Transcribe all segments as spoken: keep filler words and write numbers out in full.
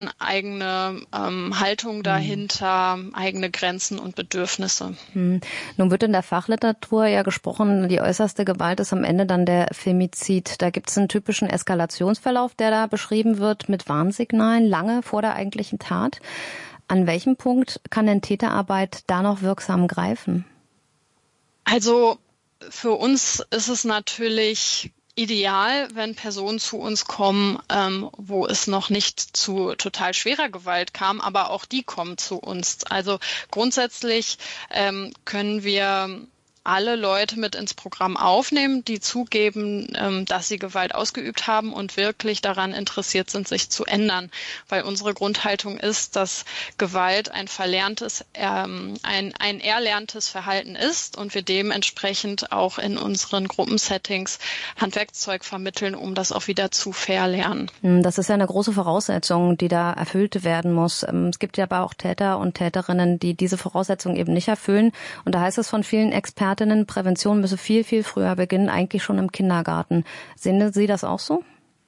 eigene ähm, Haltung dahinter, hm. eigene Grenzen und Bedürfnisse. Hm. Nun wird in der Fachliteratur ja gesprochen, die äußerste Gewalt ist am Ende dann der Femizid. Da gibt es einen typischen Eskalationsverlauf, der da beschrieben wird mit Warnsignalen lange vor der eigentlichen Tat. An welchem Punkt kann denn Täterarbeit da noch wirksam greifen? Also für uns ist es natürlich ideal, wenn Personen zu uns kommen, ähm, wo es noch nicht zu total schwerer Gewalt kam, aber auch die kommen zu uns. Also grundsätzlich ähm, können wir alle Leute mit ins Programm aufnehmen, die zugeben, ähm, dass sie Gewalt ausgeübt haben und wirklich daran interessiert sind, sich zu ändern. Weil unsere Grundhaltung ist, dass Gewalt ein verlerntes, ähm, ein, ein erlerntes Verhalten ist und wir dementsprechend auch in unseren Gruppensettings Handwerkszeug vermitteln, um das auch wieder zu verlernen. Das ist ja eine große Voraussetzung, die da erfüllt werden muss. Es gibt ja aber auch Täter und Täterinnen, die diese Voraussetzung eben nicht erfüllen. Und da heißt es von vielen Experten, Prävention müsse viel, viel früher beginnen, eigentlich schon im Kindergarten. Sehen Sie das auch so?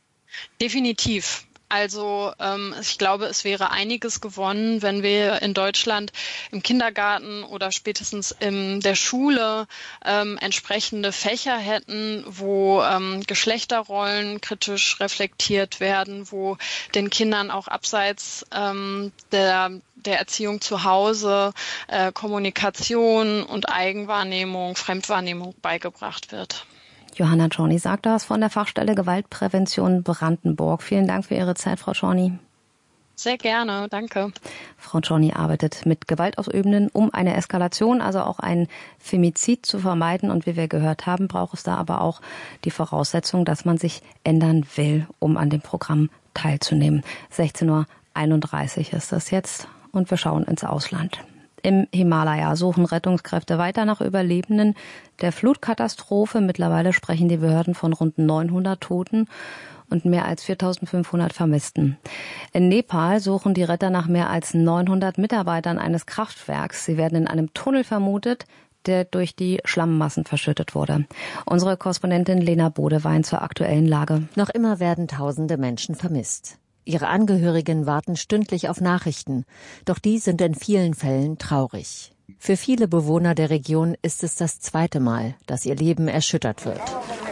Definitiv. Also ähm, ich glaube, es wäre einiges gewonnen, wenn wir in Deutschland im Kindergarten oder spätestens in der Schule ähm, entsprechende Fächer hätten, wo ähm, Geschlechterrollen kritisch reflektiert werden, wo den Kindern auch abseits ähm, der der Erziehung zu Hause äh, Kommunikation und Eigenwahrnehmung, Fremdwahrnehmung beigebracht wird. Johanna Czorny sagt das von der Fachstelle Gewaltprävention Brandenburg. Vielen Dank für Ihre Zeit, Frau Czorny. Sehr gerne, danke. Frau Czorny arbeitet mit Gewaltausübenden, um eine Eskalation, also auch ein Femizid zu vermeiden. Und wie wir gehört haben, braucht es da aber auch die Voraussetzung, dass man sich ändern will, um an dem Programm teilzunehmen. sechzehn Uhr einunddreißig ist das jetzt und wir schauen ins Ausland. Im Himalaya suchen Rettungskräfte weiter nach Überlebenden der Flutkatastrophe. Mittlerweile sprechen die Behörden von rund neunhundert Toten und mehr als viertausendfünfhundert Vermissten. In Nepal suchen die Retter nach mehr als neunhundert Mitarbeitern eines Kraftwerks. Sie werden in einem Tunnel vermutet, der durch die Schlammmassen verschüttet wurde. Unsere Korrespondentin Lena Bodewein zur aktuellen Lage. Noch immer werden tausende Menschen vermisst. Ihre Angehörigen warten stündlich auf Nachrichten, doch die sind in vielen Fällen traurig. Für viele Bewohner der Region ist es das zweite Mal, dass ihr Leben erschüttert wird.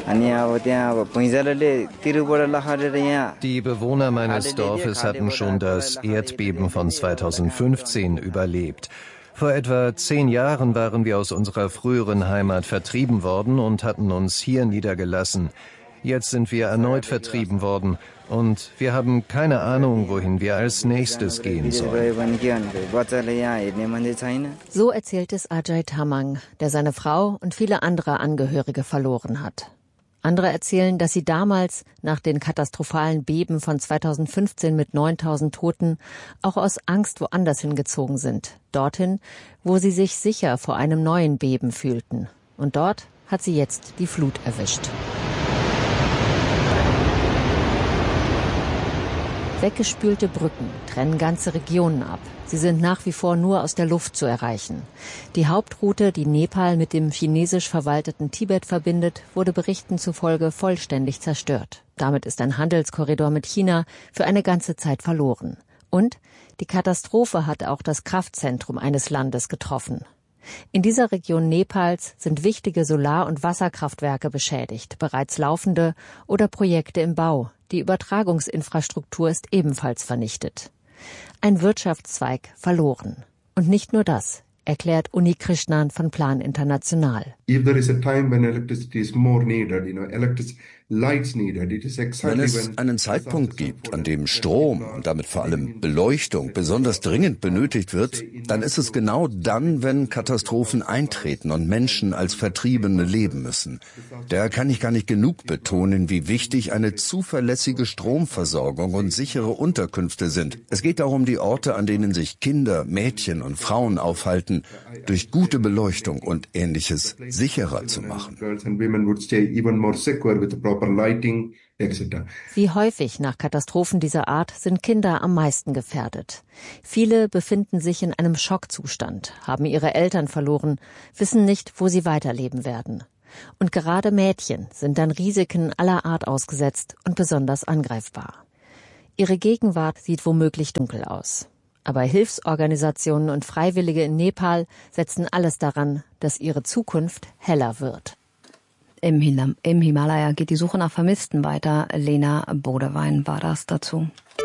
Die Bewohner meines Dorfes hatten schon das Erdbeben von zweitausendfünfzehn überlebt. Vor etwa zehn Jahren waren wir aus unserer früheren Heimat vertrieben worden und hatten uns hier niedergelassen. Jetzt sind wir erneut vertrieben worden und wir haben keine Ahnung, wohin wir als nächstes gehen sollen. So erzählt es Ajay Tamang, der seine Frau und viele andere Angehörige verloren hat. Andere erzählen, dass sie damals, nach den katastrophalen Beben von zweitausendfünfzehn mit neuntausend Toten, auch aus Angst woanders hingezogen sind. Dorthin, wo sie sich sicher vor einem neuen Beben fühlten. Und dort hat sie jetzt die Flut erwischt. Weggespülte Brücken trennen ganze Regionen ab. Sie sind nach wie vor nur aus der Luft zu erreichen. Die Hauptroute, die Nepal mit dem chinesisch verwalteten Tibet verbindet, wurde Berichten zufolge vollständig zerstört. Damit ist ein Handelskorridor mit China für eine ganze Zeit verloren. Und die Katastrophe hat auch das Kraftzentrum eines Landes getroffen. In dieser Region Nepals sind wichtige Solar- und Wasserkraftwerke beschädigt, bereits laufende oder Projekte im Bau. Die Übertragungsinfrastruktur ist ebenfalls vernichtet. Ein Wirtschaftszweig verloren. Und nicht nur das, erklärt Uni Krishnan von Plan International. If there is a time when electricity is more needed, you know, electric lights needed, it is exactly wenn es einen Zeitpunkt gibt, an dem Strom und damit vor allem Beleuchtung besonders dringend benötigt wird, dann ist es genau dann, wenn Katastrophen eintreten und Menschen als Vertriebene leben müssen. Da kann ich gar nicht genug betonen, wie wichtig eine zuverlässige Stromversorgung und sichere Unterkünfte sind. Es geht darum, die Orte, an denen sich Kinder, Mädchen und Frauen aufhalten, durch gute Beleuchtung und Ähnliches sicherer zu machen. Wie häufig nach Katastrophen dieser Art sind Kinder am meisten gefährdet. Viele befinden sich in einem Schockzustand, haben ihre Eltern verloren, wissen nicht, wo sie weiterleben werden. Und gerade Mädchen sind dann Risiken aller Art ausgesetzt und besonders angreifbar. Ihre Gegenwart sieht womöglich dunkel aus. Aber Hilfsorganisationen und Freiwillige in Nepal setzen alles daran, dass ihre Zukunft heller wird. Im, Him- Im Himalaya geht die Suche nach Vermissten weiter. Lena Bodewein war das dazu.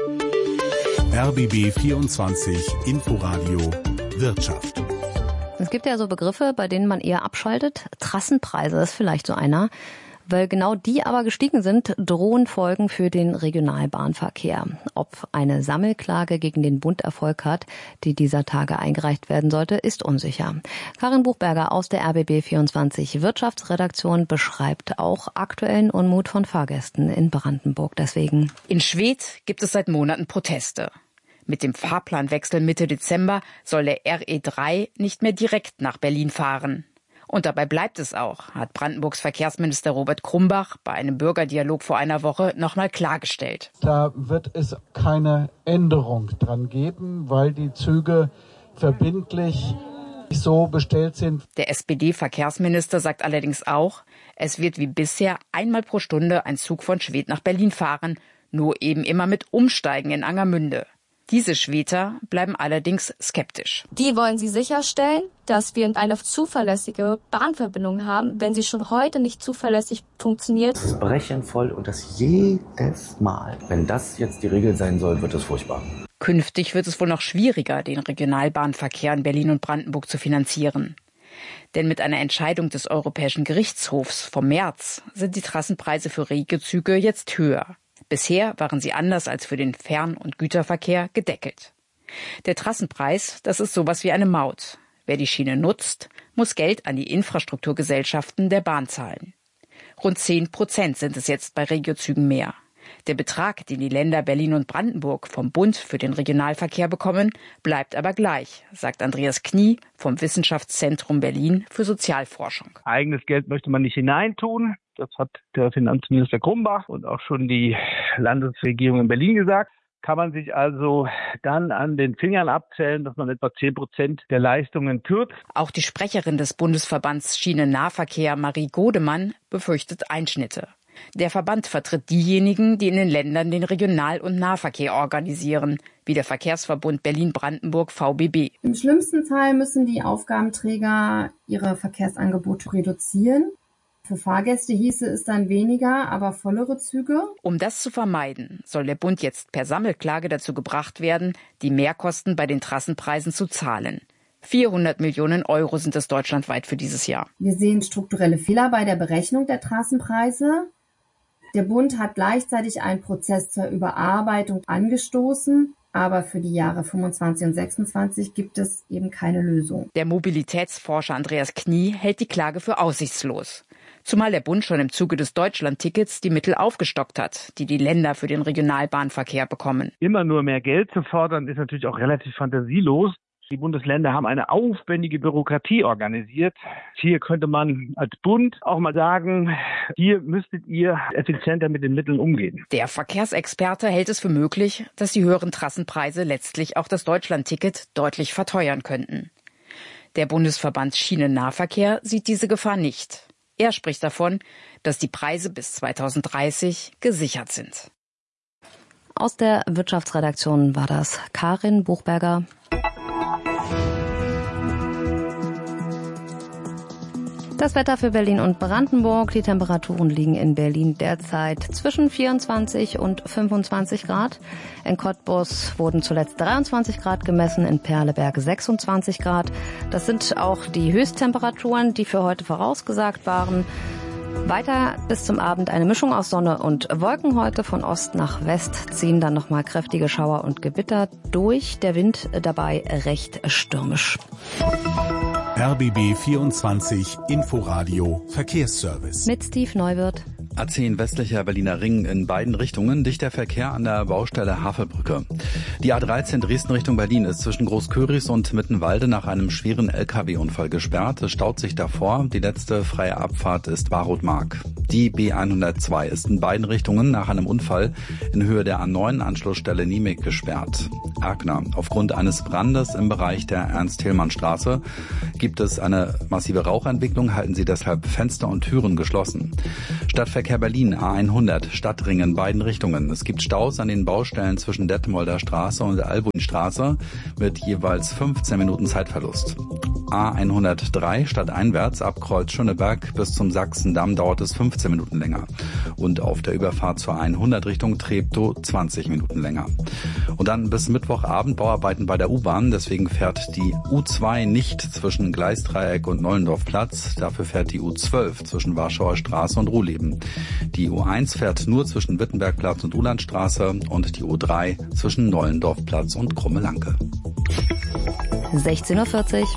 R B B vierundzwanzig Inforadio Wirtschaft. Es gibt ja so Begriffe, bei denen man eher abschaltet. Trassenpreise ist vielleicht so einer. Weil genau die aber gestiegen sind, drohen Folgen für den Regionalbahnverkehr. Ob eine Sammelklage gegen den Bund Erfolg hat, die dieser Tage eingereicht werden sollte, ist unsicher. Karin Buchberger aus der R B B vierundzwanzig Wirtschaftsredaktion beschreibt auch aktuellen Unmut von Fahrgästen in Brandenburg. Deswegen. In Schwedt gibt es seit Monaten Proteste. Mit dem Fahrplanwechsel Mitte Dezember soll der R E drei nicht mehr direkt nach Berlin fahren. Und dabei bleibt es auch, hat Brandenburgs Verkehrsminister Robert Krumbach bei einem Bürgerdialog vor einer Woche nochmal klargestellt. Da wird es keine Änderung dran geben, weil die Züge verbindlich so bestellt sind. Der S P D-Verkehrsminister sagt allerdings auch, es wird wie bisher einmal pro Stunde ein Zug von Schwedt nach Berlin fahren, nur eben immer mit Umsteigen in Angermünde. Diese Schwedter bleiben allerdings skeptisch. Die wollen sie sicherstellen, dass wir eine zuverlässige Bahnverbindung haben, wenn sie schon heute nicht zuverlässig funktioniert. Das ist brechenvoll und das jedes Mal. Wenn das jetzt die Regel sein soll, wird es furchtbar. Künftig wird es wohl noch schwieriger, den Regionalbahnverkehr in Berlin und Brandenburg zu finanzieren. Denn mit einer Entscheidung des Europäischen Gerichtshofs vom März sind die Trassenpreise für Regiozüge jetzt höher. Bisher waren sie anders als für den Fern- und Güterverkehr gedeckelt. Der Trassenpreis, das ist sowas wie eine Maut. Wer die Schiene nutzt, muss Geld an die Infrastrukturgesellschaften der Bahn zahlen. Rund zehn Prozent sind es jetzt bei Regiozügen mehr. Der Betrag, den die Länder Berlin und Brandenburg vom Bund für den Regionalverkehr bekommen, bleibt aber gleich, sagt Andreas Knie vom Wissenschaftszentrum Berlin für Sozialforschung. Eigenes Geld möchte man nicht hineintun. Das hat der Finanzminister Krumbach und auch schon die Landesregierung in Berlin gesagt. Kann man sich also dann an den Fingern abzählen, dass man etwa zehn Prozent der Leistungen kürzt. Auch die Sprecherin des Bundesverbands Schienennahverkehr, Marie Godemann, befürchtet Einschnitte. Der Verband vertritt diejenigen, die in den Ländern den Regional- und Nahverkehr organisieren, wie der Verkehrsverbund Berlin-Brandenburg V B B. Im schlimmsten Fall müssen die Aufgabenträger ihre Verkehrsangebote reduzieren. Für Fahrgäste hieße es dann weniger, aber vollere Züge. Um das zu vermeiden, soll der Bund jetzt per Sammelklage dazu gebracht werden, die Mehrkosten bei den Trassenpreisen zu zahlen. vierhundert Millionen Euro sind es deutschlandweit für dieses Jahr. Wir sehen strukturelle Fehler bei der Berechnung der Trassenpreise. Der Bund hat gleichzeitig einen Prozess zur Überarbeitung angestoßen. Aber für die Jahre fünfundzwanzig und sechsundzwanzig gibt es eben keine Lösung. Der Mobilitätsforscher Andreas Knie hält die Klage für aussichtslos. Zumal der Bund schon im Zuge des Deutschlandtickets die Mittel aufgestockt hat, die die Länder für den Regionalbahnverkehr bekommen. Immer nur mehr Geld zu fordern, ist natürlich auch relativ fantasielos. Die Bundesländer haben eine aufwendige Bürokratie organisiert. Hier könnte man als Bund auch mal sagen, hier müsstet ihr effizienter mit den Mitteln umgehen. Der Verkehrsexperte hält es für möglich, dass die höheren Trassenpreise letztlich auch das Deutschlandticket deutlich verteuern könnten. Der Bundesverband Schienennahverkehr sieht diese Gefahr nicht. Er spricht davon, dass die Preise bis zweitausenddreißig gesichert sind. Aus der Wirtschaftsredaktion war das Karin Buchberger. Das Wetter für Berlin und Brandenburg. Die Temperaturen liegen in Berlin derzeit zwischen vierundzwanzig und fünfundzwanzig Grad. In Cottbus wurden zuletzt dreiundzwanzig Grad gemessen, in Perleberg sechsundzwanzig Grad. Das sind auch die Höchsttemperaturen, die für heute vorausgesagt waren. Weiter bis zum Abend eine Mischung aus Sonne und Wolken heute. Von Ost nach West ziehen dann nochmal kräftige Schauer und Gewitter durch. Der Wind dabei recht stürmisch. R B B vierundzwanzig Inforadio Verkehrsservice. Mit Steve Neuwirth. A zehn westlicher Berliner Ring in beiden Richtungen, dichter Verkehr an der Baustelle Havelbrücke. Die A dreizehn Dresden Richtung Berlin ist zwischen Großköris und Mittenwalde nach einem schweren L K W-Unfall gesperrt. Es staut sich davor. Die letzte freie Abfahrt ist Warothmark. Die B hundertzwei ist in beiden Richtungen nach einem Unfall in Höhe der A neun Anschlussstelle Niemeg gesperrt. Erkner. Aufgrund eines Brandes im Bereich der Ernst-Thälmann-Straße gibt es eine massive Rauchentwicklung, halten Sie deshalb Fenster und Türen geschlossen. Stadtverkehr Berlin, A hundert, Stadtring in beiden Richtungen. Es gibt Staus an den Baustellen zwischen Detmolder Straße und der Albuinstraße mit jeweils fünfzehn Minuten Zeitverlust. A hundertdrei stadteinwärts ab Kreuz Schöneberg bis zum Sachsendamm dauert es fünfzehn Minuten länger. Und auf der Überfahrt zur hundert Richtung Treptow zwanzig Minuten länger. Und dann bis Mittwochabend Bauarbeiten bei der U-Bahn. Deswegen fährt die U zwei nicht zwischen Gleisdreieck und Nollendorfplatz. Dafür fährt die U zwölf zwischen Warschauer Straße und Ruhleben. Die U eins fährt nur zwischen Wittenbergplatz und Ulandstraße und die U drei zwischen Nollendorfplatz und Krumme-Lanke. sechzehn Uhr vierzig.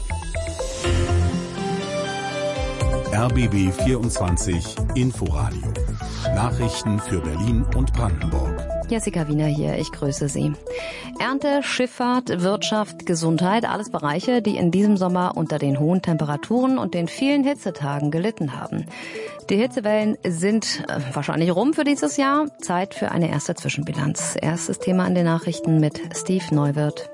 R B B vierundzwanzig Inforadio. Nachrichten für Berlin und Brandenburg. Jessica Wiener hier, ich grüße Sie. Ernte, Schifffahrt, Wirtschaft, Gesundheit, alles Bereiche, die in diesem Sommer unter den hohen Temperaturen und den vielen Hitzetagen gelitten haben. Die Hitzewellen sind äh, wahrscheinlich rum für dieses Jahr. Zeit für eine erste Zwischenbilanz. Erstes Thema in den Nachrichten mit Steve Neuwirth.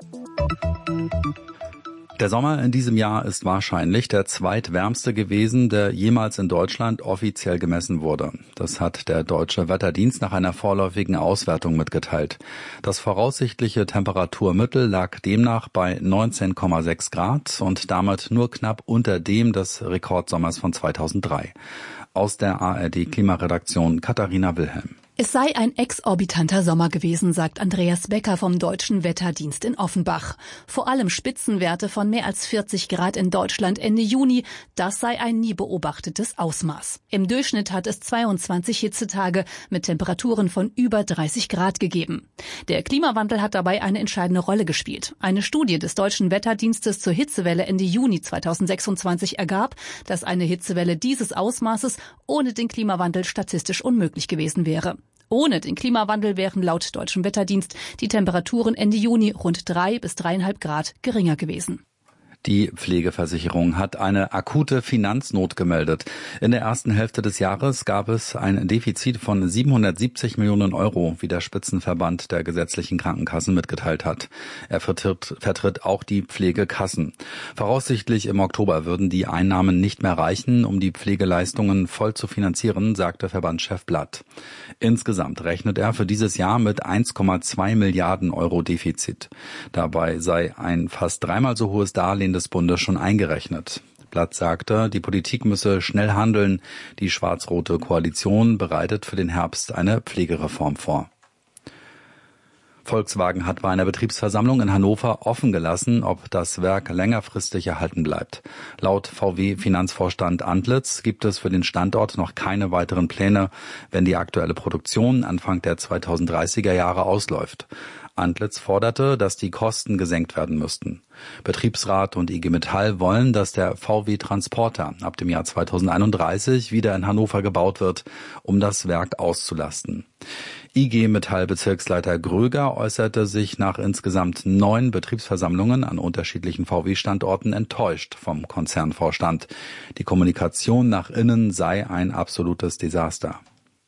Der Sommer in diesem Jahr ist wahrscheinlich der zweitwärmste gewesen, der jemals in Deutschland offiziell gemessen wurde. Das hat der Deutsche Wetterdienst nach einer vorläufigen Auswertung mitgeteilt. Das voraussichtliche Temperaturmittel lag demnach bei neunzehn Komma sechs Grad und damit nur knapp unter dem des Rekordsommers von zweitausenddrei. Aus der A R D-Klimaredaktion Katharina Wilhelm. Es sei ein exorbitanter Sommer gewesen, sagt Andreas Becker vom Deutschen Wetterdienst in Offenbach. Vor allem Spitzenwerte von mehr als vierzig Grad in Deutschland Ende Juni, das sei ein nie beobachtetes Ausmaß. Im Durchschnitt hat es zweiundzwanzig Hitzetage mit Temperaturen von über dreißig Grad gegeben. Der Klimawandel hat dabei eine entscheidende Rolle gespielt. Eine Studie des Deutschen Wetterdienstes zur Hitzewelle Ende Juni zweitausendsechsundzwanzig ergab, dass eine Hitzewelle dieses Ausmaßes ohne den Klimawandel statistisch unmöglich gewesen wäre. Ohne den Klimawandel wären laut Deutschem Wetterdienst die Temperaturen Ende Juni rund drei bis dreieinhalb Grad geringer gewesen. Die Pflegeversicherung hat eine akute Finanznot gemeldet. In der ersten Hälfte des Jahres gab es ein Defizit von siebenhundertsiebzig Millionen Euro, wie der Spitzenverband der gesetzlichen Krankenkassen mitgeteilt hat. Er vertritt, vertritt auch die Pflegekassen. Voraussichtlich im Oktober würden die Einnahmen nicht mehr reichen, um die Pflegeleistungen voll zu finanzieren, sagte Verbandschef Blatt. Insgesamt rechnet er für dieses Jahr mit eins Komma zwei Milliarden Euro Defizit. Dabei sei ein fast dreimal so hohes Darlehen des Bundes schon eingerechnet. Blatt sagte, die Politik müsse schnell handeln. Die schwarz-rote Koalition bereitet für den Herbst eine Pflegereform vor. Volkswagen hat bei einer Betriebsversammlung in Hannover offen gelassen, ob das Werk längerfristig erhalten bleibt. Laut V W-Finanzvorstand Antlitz gibt es für den Standort noch keine weiteren Pläne, wenn die aktuelle Produktion Anfang der zweitausenddreißiger Jahre ausläuft. Antlitz forderte, dass die Kosten gesenkt werden müssten. Betriebsrat und I G Metall wollen, dass der V W Transporter ab dem Jahr zweitausendeinunddreißig wieder in Hannover gebaut wird, um das Werk auszulasten. I G Metall-Bezirksleiter Gröger äußerte sich nach insgesamt neun Betriebsversammlungen an unterschiedlichen V W-Standorten enttäuscht vom Konzernvorstand. Die Kommunikation nach innen sei ein absolutes Desaster.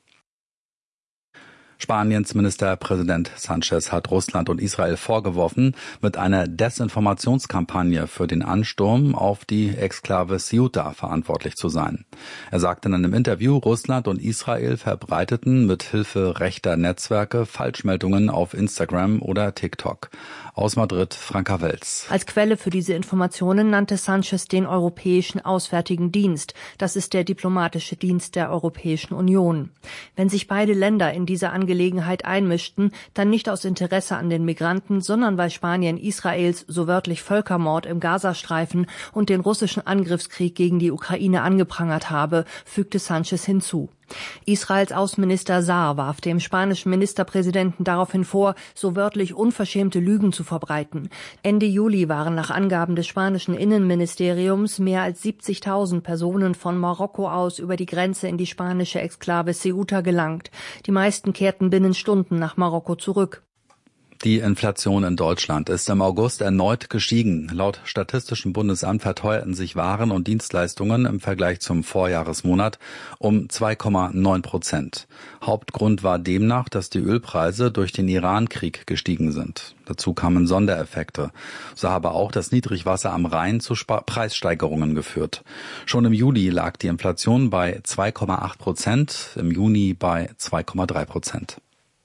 Spaniens Ministerpräsident Sánchez hat Russland und Israel vorgeworfen, mit einer Desinformationskampagne für den Ansturm auf die Exklave Ceuta verantwortlich zu sein. Er sagte in einem Interview, Russland und Israel verbreiteten mit Hilfe rechter Netzwerke Falschmeldungen auf Instagram oder TikTok. Aus Madrid, Franka Welz. Als Quelle für diese Informationen nannte Sánchez den Europäischen Auswärtigen Dienst. Das ist der diplomatische Dienst der Europäischen Union. Wenn sich beide Länder in diese Angelegenheit einmischten, dann nicht aus Interesse an den Migranten, sondern weil Spanien Israels so wörtlich Völkermord im Gazastreifen und den russischen Angriffskrieg gegen die Ukraine angeprangert habe, fügte Sánchez hinzu. Israels Außenminister Saar warf dem spanischen Ministerpräsidenten daraufhin vor, so wörtlich unverschämte Lügen zu verbreiten. Ende Juli waren nach Angaben des spanischen Innenministeriums mehr als siebzigtausend Personen von Marokko aus über die Grenze in die spanische Exklave Ceuta gelangt. Die meisten kehrten binnen Stunden nach Marokko zurück. Die Inflation in Deutschland ist im August erneut gestiegen. Laut Statistischem Bundesamt verteuerten sich Waren und Dienstleistungen im Vergleich zum Vorjahresmonat um zwei Komma neun Prozent. Hauptgrund war demnach, dass die Ölpreise durch den Iran-Krieg gestiegen sind. Dazu kamen Sondereffekte. So habe auch das Niedrigwasser am Rhein zu Sp- Preissteigerungen geführt. Schon im Juli lag die Inflation bei zwei Komma acht Prozent, im Juni bei zwei Komma drei Prozent.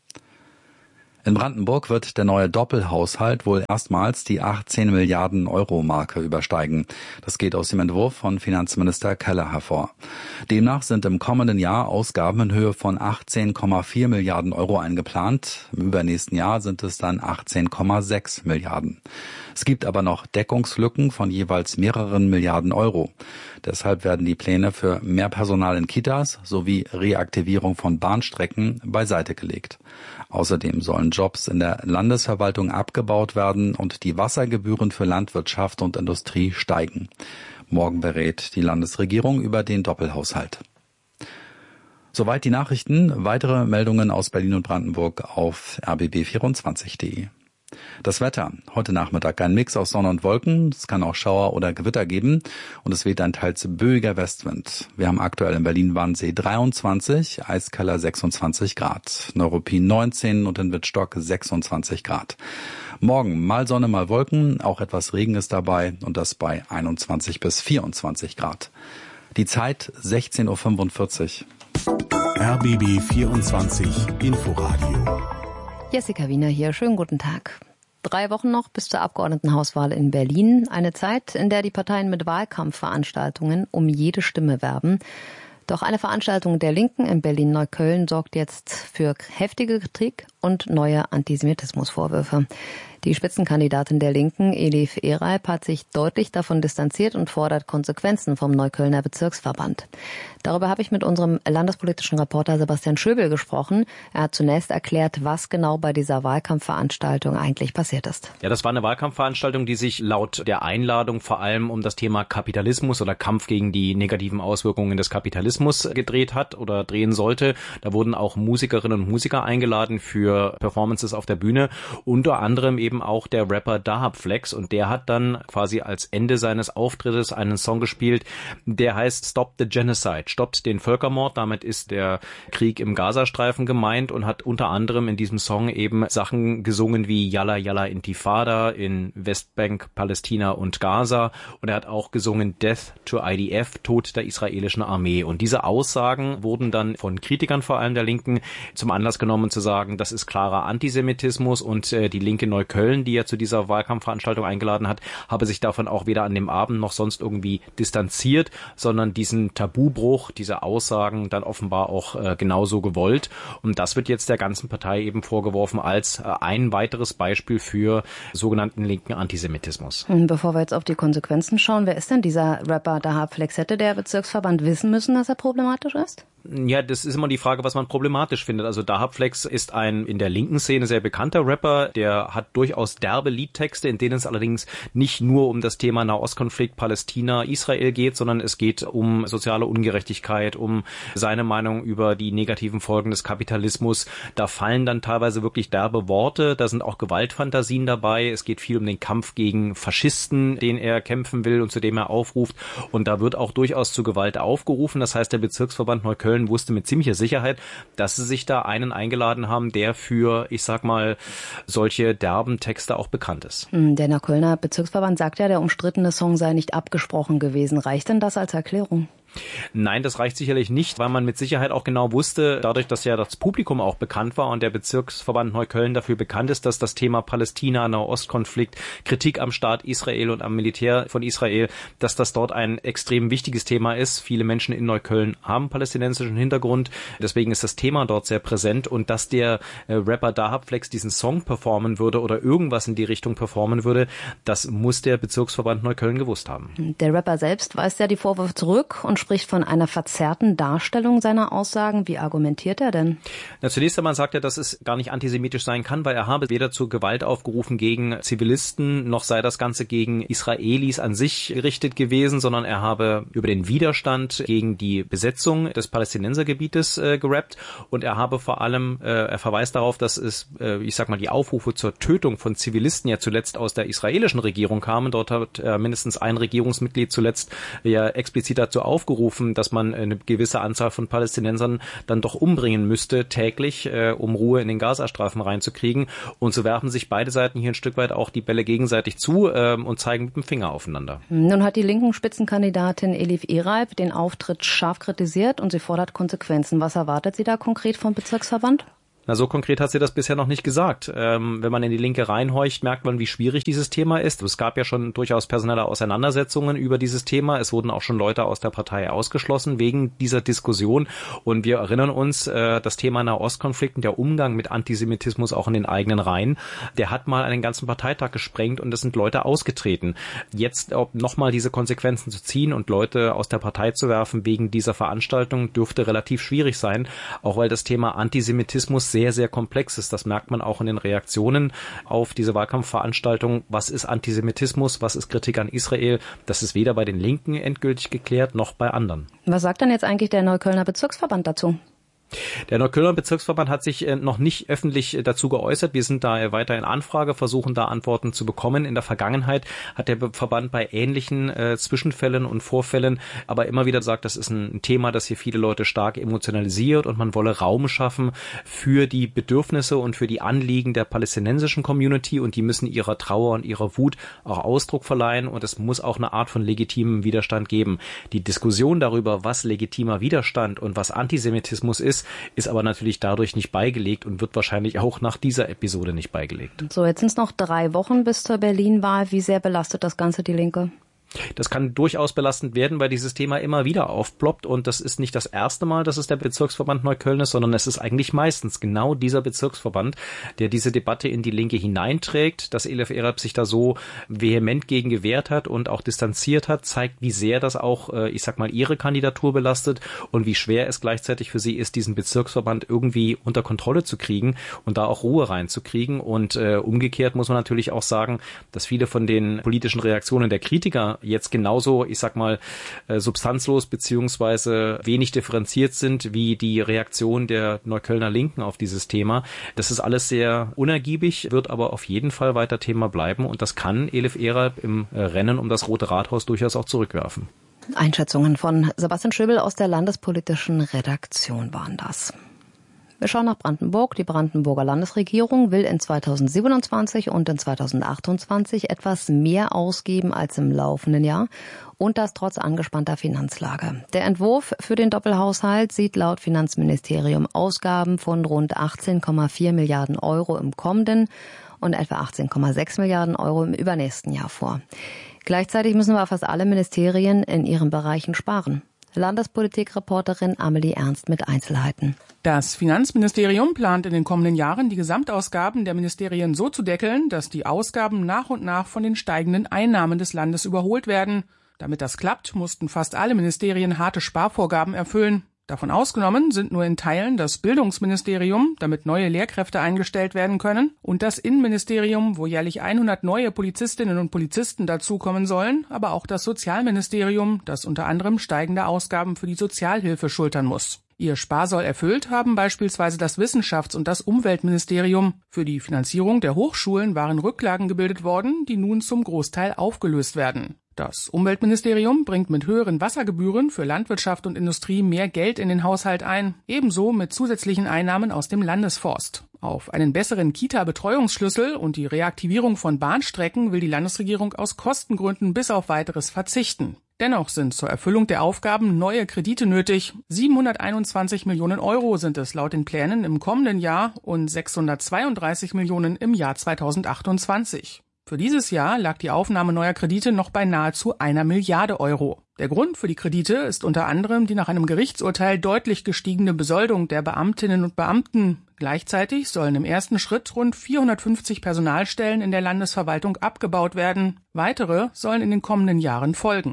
In Brandenburg wird der neue Doppelhaushalt wohl erstmals die achtzehn Milliarden Euro Marke übersteigen. Das geht aus dem Entwurf von Finanzminister Keller hervor. Demnach sind im kommenden Jahr Ausgaben in Höhe von achtzehn Komma vier Milliarden Euro eingeplant. Im übernächsten Jahr sind es dann achtzehn Komma sechs Milliarden. Es gibt aber noch Deckungslücken von jeweils mehreren Milliarden Euro. Deshalb werden die Pläne für mehr Personal in Kitas sowie Reaktivierung von Bahnstrecken beiseite gelegt. Außerdem sollen Jobs in der Landesverwaltung abgebaut werden und die Wassergebühren für Landwirtschaft und Industrie steigen. Morgen berät die Landesregierung über den Doppelhaushalt. Soweit die Nachrichten. Weitere Meldungen aus Berlin und Brandenburg auf r b b vierundzwanzig punkt de. Das Wetter. Heute Nachmittag ein Mix aus Sonne und Wolken. Es kann auch Schauer oder Gewitter geben. Und es weht ein teils böiger Westwind. Wir haben aktuell in Berlin-Wannsee dreiundzwanzig, Eiskeller sechsundzwanzig Grad, Neuruppin neunzehn und in Wittstock sechsundzwanzig Grad. Morgen mal Sonne, mal Wolken. Auch etwas Regen ist dabei und das bei einundzwanzig bis vierundzwanzig Grad. Die Zeit sechzehn Uhr fünfundvierzig. R B B vierundzwanzig Inforadio. Jessica Wiener hier, schönen guten Tag. Drei Wochen noch bis zur Abgeordnetenhauswahl in Berlin. Eine Zeit, in der die Parteien mit Wahlkampfveranstaltungen um jede Stimme werben. Doch eine Veranstaltung der Linken in Berlin-Neukölln sorgt jetzt für heftige Kritik und neue Antisemitismusvorwürfe. Die Spitzenkandidatin der Linken, Elif Eralp, hat sich deutlich davon distanziert und fordert Konsequenzen vom Neuköllner Bezirksverband. Darüber habe ich mit unserem landespolitischen Reporter Sebastian Schöbel gesprochen. Er hat zunächst erklärt, was genau bei dieser Wahlkampfveranstaltung eigentlich passiert ist. Ja, das war eine Wahlkampfveranstaltung, die sich laut der Einladung vor allem um das Thema Kapitalismus oder Kampf gegen die negativen Auswirkungen des Kapitalismus gedreht hat oder drehen sollte. Da wurden auch Musikerinnen und Musiker eingeladen für Performances auf der Bühne, unter anderem eben auch der Rapper Dahab Flex, und der hat dann quasi als Ende seines Auftrittes einen Song gespielt, der heißt Stop the Genocide, stoppt den Völkermord. Damit ist der Krieg im Gazastreifen gemeint und hat unter anderem in diesem Song eben Sachen gesungen wie Yalla Yalla Intifada in Westbank, Palästina und Gaza, und er hat auch gesungen Death to I D F, Tod der israelischen Armee. Und diese Aussagen wurden dann von Kritikern vor allem der Linken zum Anlass genommen zu sagen, das ist klarer Antisemitismus, und äh, die Linke Neukölln, die er zu dieser Wahlkampfveranstaltung eingeladen hat, habe sich davon auch weder an dem Abend noch sonst irgendwie distanziert, sondern diesen Tabubruch, diese Aussagen dann offenbar auch äh, genauso gewollt. Und das wird jetzt der ganzen Partei eben vorgeworfen als äh, ein weiteres Beispiel für sogenannten linken Antisemitismus. Bevor wir jetzt auf die Konsequenzen schauen, wer ist denn dieser Rapper Dahab Flex? Hätte der Bezirksverband wissen müssen, dass er problematisch ist? Ja, das ist immer die Frage, was man problematisch findet. Also Dahab Flex ist ein in der linken Szene sehr bekannter Rapper, der hat durchaus derbe Liedtexte, in denen es allerdings nicht nur um das Thema Nahostkonflikt Palästina, Israel geht, sondern es geht um soziale Ungerechtigkeit, um seine Meinung über die negativen Folgen des Kapitalismus. Da fallen dann teilweise wirklich derbe Worte, da sind auch Gewaltfantasien dabei. Es geht viel um den Kampf gegen Faschisten, den er kämpfen will und zu dem er aufruft. Und da wird auch durchaus zu Gewalt aufgerufen. Das heißt, der Bezirksverband Neukölln wusste mit ziemlicher Sicherheit, dass sie sich da einen eingeladen haben, der für, ich sag mal, solche derben Texte auch bekannt ist. Der Neuköllner Bezirksverband sagt ja, der umstrittene Song sei nicht abgesprochen gewesen. Reicht denn das als Erklärung? Nein, das reicht sicherlich nicht, weil man mit Sicherheit auch genau wusste, dadurch, dass ja das Publikum auch bekannt war und der Bezirksverband Neukölln dafür bekannt ist, dass das Thema Palästina, Nahostkonflikt, Kritik am Staat Israel und am Militär von Israel, dass das dort ein extrem wichtiges Thema ist. Viele Menschen in Neukölln haben palästinensischen Hintergrund, deswegen ist das Thema dort sehr präsent, und dass der äh, Rapper Dahab Flex diesen Song performen würde oder irgendwas in die Richtung performen würde, das muss der Bezirksverband Neukölln gewusst haben. Der Rapper selbst weist ja die Vorwürfe zurück und spricht von einer verzerrten Darstellung seiner Aussagen. Wie argumentiert er denn? Na, zunächst einmal sagt er, dass es gar nicht antisemitisch sein kann, weil er habe weder zur Gewalt aufgerufen gegen Zivilisten, noch sei das Ganze gegen Israelis an sich gerichtet gewesen, sondern er habe über den Widerstand gegen die Besetzung des Palästinensergebietes äh, gerappt und er habe vor allem, äh, er verweist darauf, dass es, äh, ich sag mal, die Aufrufe zur Tötung von Zivilisten ja zuletzt aus der israelischen Regierung kamen. Dort hat äh, mindestens ein Regierungsmitglied zuletzt ja explizit dazu aufgerufen, dass man eine gewisse Anzahl von Palästinensern dann doch umbringen müsste täglich, äh, um Ruhe in den Gazastreifen reinzukriegen. Und so werfen sich beide Seiten hier ein Stück weit auch die Bälle gegenseitig zu äh, und zeigen mit dem Finger aufeinander. Nun hat die linken Spitzenkandidatin Elif Ereib den Auftritt scharf kritisiert und sie fordert Konsequenzen. Was erwartet sie da konkret vom Bezirksverband? Na, so konkret hat sie das bisher noch nicht gesagt. Ähm, wenn man in die Linke reinhorcht, merkt man, wie schwierig dieses Thema ist. Es gab ja schon durchaus personelle Auseinandersetzungen über dieses Thema. Es wurden auch schon Leute aus der Partei ausgeschlossen wegen dieser Diskussion. Und wir erinnern uns, äh, das Thema Nahostkonflikt und der Umgang mit Antisemitismus auch in den eigenen Reihen, der hat mal einen ganzen Parteitag gesprengt und es sind Leute ausgetreten. Jetzt nochmal diese Konsequenzen zu ziehen und Leute aus der Partei zu werfen wegen dieser Veranstaltung, dürfte relativ schwierig sein, auch weil das Thema Antisemitismus sehr, sehr komplex ist. Das merkt man auch in den Reaktionen auf diese Wahlkampfveranstaltung. Was ist Antisemitismus? Was ist Kritik an Israel? Das ist weder bei den Linken endgültig geklärt, noch bei anderen. Was sagt denn jetzt eigentlich der Neuköllner Bezirksverband dazu? Der Neuköllner Bezirksverband hat sich noch nicht öffentlich dazu geäußert. Wir sind da weiter in Anfrage, versuchen da Antworten zu bekommen. In der Vergangenheit hat der Verband bei ähnlichen äh, Zwischenfällen und Vorfällen aber immer wieder gesagt, das ist ein Thema, das hier viele Leute stark emotionalisiert und man wolle Raum schaffen für die Bedürfnisse und für die Anliegen der palästinensischen Community und die müssen ihrer Trauer und ihrer Wut auch Ausdruck verleihen und es muss auch eine Art von legitimem Widerstand geben. Die Diskussion darüber, was legitimer Widerstand und was Antisemitismus ist, ist aber natürlich dadurch nicht beigelegt und wird wahrscheinlich auch nach dieser Episode nicht beigelegt. So, jetzt sind es noch drei Wochen bis zur Berlin-Wahl. Wie sehr belastet das Ganze die Linke? Das kann durchaus belastend werden, weil dieses Thema immer wieder aufploppt und das ist nicht das erste Mal, dass es der Bezirksverband Neukölln ist, sondern es ist eigentlich meistens genau dieser Bezirksverband, der diese Debatte in die Linke hineinträgt. Dass Elif Ereib sich da so vehement gegen gewehrt hat und auch distanziert hat, zeigt, wie sehr das auch, ich sag mal, ihre Kandidatur belastet und wie schwer es gleichzeitig für sie ist, diesen Bezirksverband irgendwie unter Kontrolle zu kriegen und da auch Ruhe reinzukriegen. Und äh, umgekehrt muss man natürlich auch sagen, dass viele von den politischen Reaktionen der Kritiker jetzt genauso, ich sag mal, substanzlos beziehungsweise wenig differenziert sind wie die Reaktion der Neuköllner Linken auf dieses Thema. Das ist alles sehr unergiebig, wird aber auf jeden Fall weiter Thema bleiben und das kann Elif Ereib im Rennen um das Rote Rathaus durchaus auch zurückwerfen. Einschätzungen von Sebastian Schöbel aus der landespolitischen Redaktion waren das. Wir schauen nach Brandenburg. Die Brandenburger Landesregierung will in zweitausendsiebenundzwanzig und in zweitausendachtundzwanzig etwas mehr ausgeben als im laufenden Jahr und das trotz angespannter Finanzlage. Der Entwurf für den Doppelhaushalt sieht laut Finanzministerium Ausgaben von rund achtzehn Komma vier Milliarden Euro im kommenden und etwa achtzehn Komma sechs Milliarden Euro im übernächsten Jahr vor. Gleichzeitig müssen aber fast alle Ministerien in ihren Bereichen sparen. Landespolitikreporterin Amelie Ernst mit Einzelheiten. Das Finanzministerium plant in den kommenden Jahren, die Gesamtausgaben der Ministerien so zu deckeln, dass die Ausgaben nach und nach von den steigenden Einnahmen des Landes überholt werden. Damit das klappt, mussten fast alle Ministerien harte Sparvorgaben erfüllen. Davon ausgenommen sind nur in Teilen das Bildungsministerium, damit neue Lehrkräfte eingestellt werden können, und das Innenministerium, wo jährlich hundert neue Polizistinnen und Polizisten dazukommen sollen, aber auch das Sozialministerium, das unter anderem steigende Ausgaben für die Sozialhilfe schultern muss. Ihr Sparsoll erfüllt haben beispielsweise das Wissenschafts- und das Umweltministerium. Für die Finanzierung der Hochschulen waren Rücklagen gebildet worden, die nun zum Großteil aufgelöst werden. Das Umweltministerium bringt mit höheren Wassergebühren für Landwirtschaft und Industrie mehr Geld in den Haushalt ein, ebenso mit zusätzlichen Einnahmen aus dem Landesforst. Auf einen besseren Kita-Betreuungsschlüssel und die Reaktivierung von Bahnstrecken will die Landesregierung aus Kostengründen bis auf Weiteres verzichten. Dennoch sind zur Erfüllung der Aufgaben neue Kredite nötig. siebenhunderteinundzwanzig Millionen Euro sind es laut den Plänen im kommenden Jahr und sechshundertzweiunddreißig Millionen im Jahr zweitausendachtundzwanzig. Für dieses Jahr lag die Aufnahme neuer Kredite noch bei nahezu einer Milliarde Euro. Der Grund für die Kredite ist unter anderem die nach einem Gerichtsurteil deutlich gestiegene Besoldung der Beamtinnen und Beamten. Gleichzeitig sollen im ersten Schritt rund vierhundertfünfzig Personalstellen in der Landesverwaltung abgebaut werden. Weitere sollen in den kommenden Jahren folgen.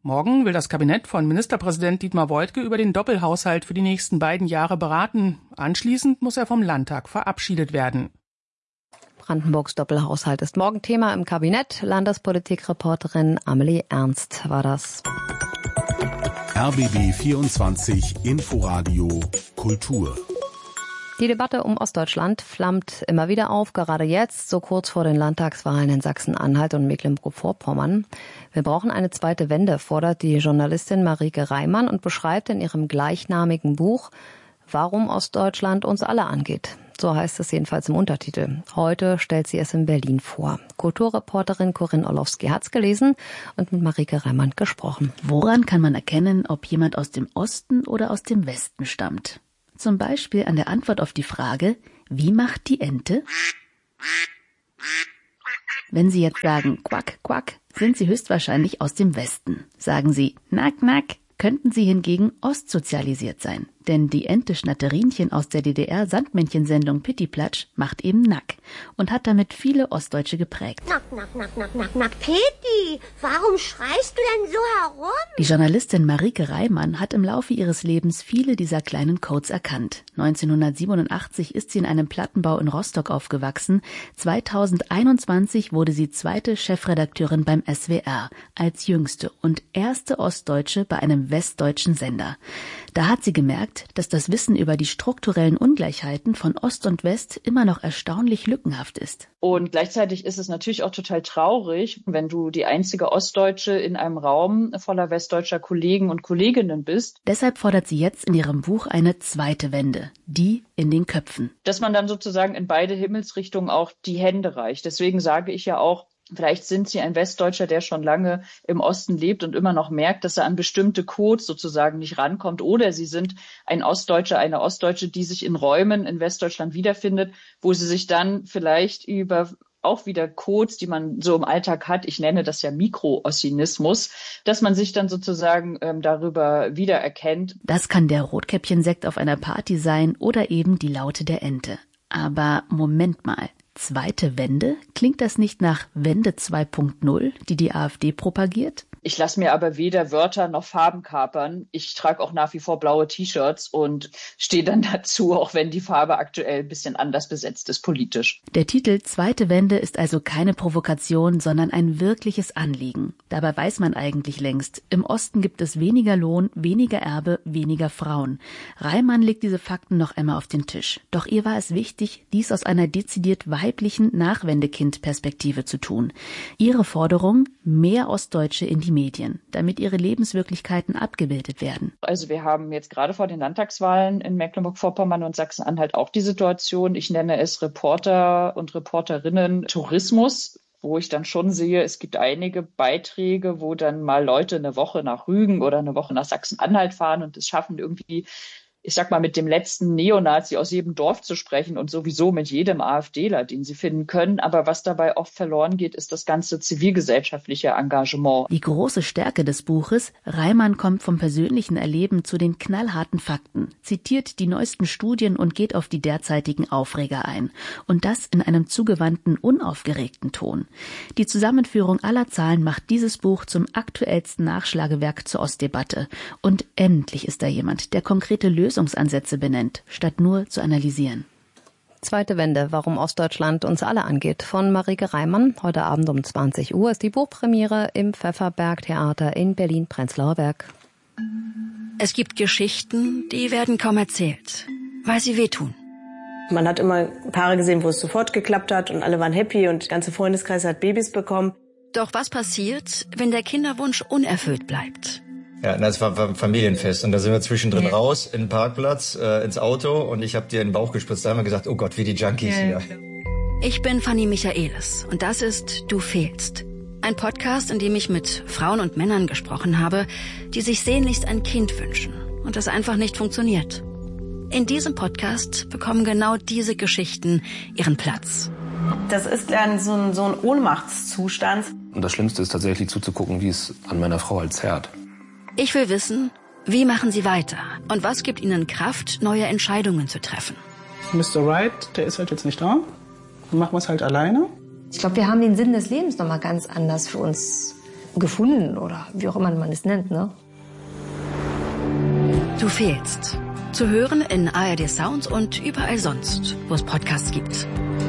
Morgen will das Kabinett von Ministerpräsident Dietmar Woidke über den Doppelhaushalt für die nächsten beiden Jahre beraten. Anschließend muss er vom Landtag verabschiedet werden. Brandenburgs Doppelhaushalt ist morgen Thema im Kabinett. Landespolitikreporterin Amelie Ernst war das. R B B vierundzwanzig Inforadio Kultur. Die Debatte um Ostdeutschland flammt immer wieder auf, gerade jetzt, so kurz vor den Landtagswahlen in Sachsen-Anhalt und Mecklenburg-Vorpommern. Wir brauchen eine zweite Wende, fordert die Journalistin Marike Reimann und beschreibt in ihrem gleichnamigen Buch, warum Ostdeutschland uns alle angeht. So heißt es jedenfalls im Untertitel. Heute stellt sie es in Berlin vor. Kulturreporterin Corinne Orlowski hat's gelesen und mit Marike Reimann gesprochen. Woran kann man erkennen, ob jemand aus dem Osten oder aus dem Westen stammt? Zum Beispiel an der Antwort auf die Frage, wie macht die Ente? Wenn Sie jetzt sagen, quack, quack, sind Sie höchstwahrscheinlich aus dem Westen. Sagen Sie, nack, nack, könnten Sie hingegen ostsozialisiert sein. Denn die Ente Schnatterinchen aus der D D R-Sandmännchensendung Pittiplatsch macht eben Nack und hat damit viele Ostdeutsche geprägt. Nack, nack, nack, nack, nack, nack, Pitti, warum schreist du denn so herum? Die Journalistin Marike Reimann hat im Laufe ihres Lebens viele dieser kleinen Codes erkannt. neunzehnhundertsiebenundachtzig ist sie in einem Plattenbau in Rostock aufgewachsen. zweitausendeinundzwanzig wurde sie zweite Chefredakteurin beim S W R, als jüngste und erste Ostdeutsche bei einem westdeutschen Sender. Da hat sie gemerkt, dass das Wissen über die strukturellen Ungleichheiten von Ost und West immer noch erstaunlich lückenhaft ist. Und gleichzeitig ist es natürlich auch total traurig, wenn du die einzige Ostdeutsche in einem Raum voller westdeutscher Kollegen und Kolleginnen bist. Deshalb fordert sie jetzt in ihrem Buch eine zweite Wende, die in den Köpfen. Dass man dann sozusagen in beide Himmelsrichtungen auch die Hände reicht. Deswegen sage ich ja auch, vielleicht sind Sie ein Westdeutscher, der schon lange im Osten lebt und immer noch merkt, dass er an bestimmte Codes sozusagen nicht rankommt. Oder Sie sind ein Ostdeutscher, eine Ostdeutsche, die sich in Räumen in Westdeutschland wiederfindet, wo sie sich dann vielleicht über auch wieder Codes, die man so im Alltag hat, ich nenne das ja Mikro-Ossinismus, dass man sich dann sozusagen ähm, darüber wiedererkennt. Das kann der Rotkäppchensekt auf einer Party sein oder eben die Laute der Ente. Aber Moment mal. Zweite Wende? Klingt das nicht nach Wende zwei Punkt null, die die AfD propagiert? Ich lasse mir aber weder Wörter noch Farben kapern. Ich trage auch nach wie vor blaue T-Shirts und stehe dann dazu, auch wenn die Farbe aktuell ein bisschen anders besetzt ist politisch. Der Titel Zweite Wende ist also keine Provokation, sondern ein wirkliches Anliegen. Dabei weiß man eigentlich längst, im Osten gibt es weniger Lohn, weniger Erbe, weniger Frauen. Reimann legt diese Fakten noch einmal auf den Tisch. Doch ihr war es wichtig, dies aus einer dezidiert weiblichen Nachwendekind-Perspektive zu tun. Ihre Forderung, mehr Ostdeutsche in die Medien, damit ihre Lebenswirklichkeiten abgebildet werden. Also wir haben jetzt gerade vor den Landtagswahlen in Mecklenburg-Vorpommern und Sachsen-Anhalt auch die Situation, ich nenne es Reporter und Reporterinnen Tourismus, wo ich dann schon sehe, es gibt einige Beiträge, wo dann mal Leute eine Woche nach Rügen oder eine Woche nach Sachsen-Anhalt fahren und es schaffen irgendwie, ich sag mal, mit dem letzten Neonazi aus jedem Dorf zu sprechen und sowieso mit jedem AfDler, den sie finden können. Aber was dabei oft verloren geht, ist das ganze zivilgesellschaftliche Engagement. Die große Stärke des Buches, Reimann kommt vom persönlichen Erleben zu den knallharten Fakten, zitiert die neuesten Studien und geht auf die derzeitigen Aufreger ein. Und das in einem zugewandten, unaufgeregten Ton. Die Zusammenführung aller Zahlen macht dieses Buch zum aktuellsten Nachschlagewerk zur Ostdebatte. Und endlich ist da jemand, der konkrete Lösungen Lösungsansätze benennt, statt nur zu analysieren. Zweite Wende, warum Ostdeutschland uns alle angeht, von Marike Reimann. Heute Abend um zwanzig Uhr ist die Buchpremiere im Pfefferberg-Theater in Berlin-Prenzlauer Berg. Es gibt Geschichten, die werden kaum erzählt, weil sie wehtun. Man hat immer Paare gesehen, wo es sofort geklappt hat und alle waren happy und der ganze Freundeskreis hat Babys bekommen. Doch was passiert, wenn der Kinderwunsch unerfüllt bleibt? Ja, das war ein Familienfest und da sind wir zwischendrin ja. raus in den Parkplatz, äh, ins Auto und ich habe dir in den Bauch gespritzt. Da haben wir gesagt, oh Gott, wie die Junkies ja. hier. Ich bin Fanny Michaelis und das ist Du fehlst. Ein Podcast, in dem ich mit Frauen und Männern gesprochen habe, die sich sehnlichst ein Kind wünschen und das einfach nicht funktioniert. In diesem Podcast bekommen genau diese Geschichten ihren Platz. Das ist dann so ein, so ein Ohnmachtszustand. Und das Schlimmste ist tatsächlich zuzugucken, wie es an meiner Frau halt zerrt. Ich will wissen, wie machen Sie weiter und was gibt Ihnen Kraft, neue Entscheidungen zu treffen? Mister Wright, der ist halt jetzt nicht da. Dann machen wir es halt alleine. Ich glaube, wir haben den Sinn des Lebens noch mal ganz anders für uns gefunden oder wie auch immer man es nennt, ne? Du fehlst. Zu hören in A R D Sound und überall sonst, wo es Podcasts gibt.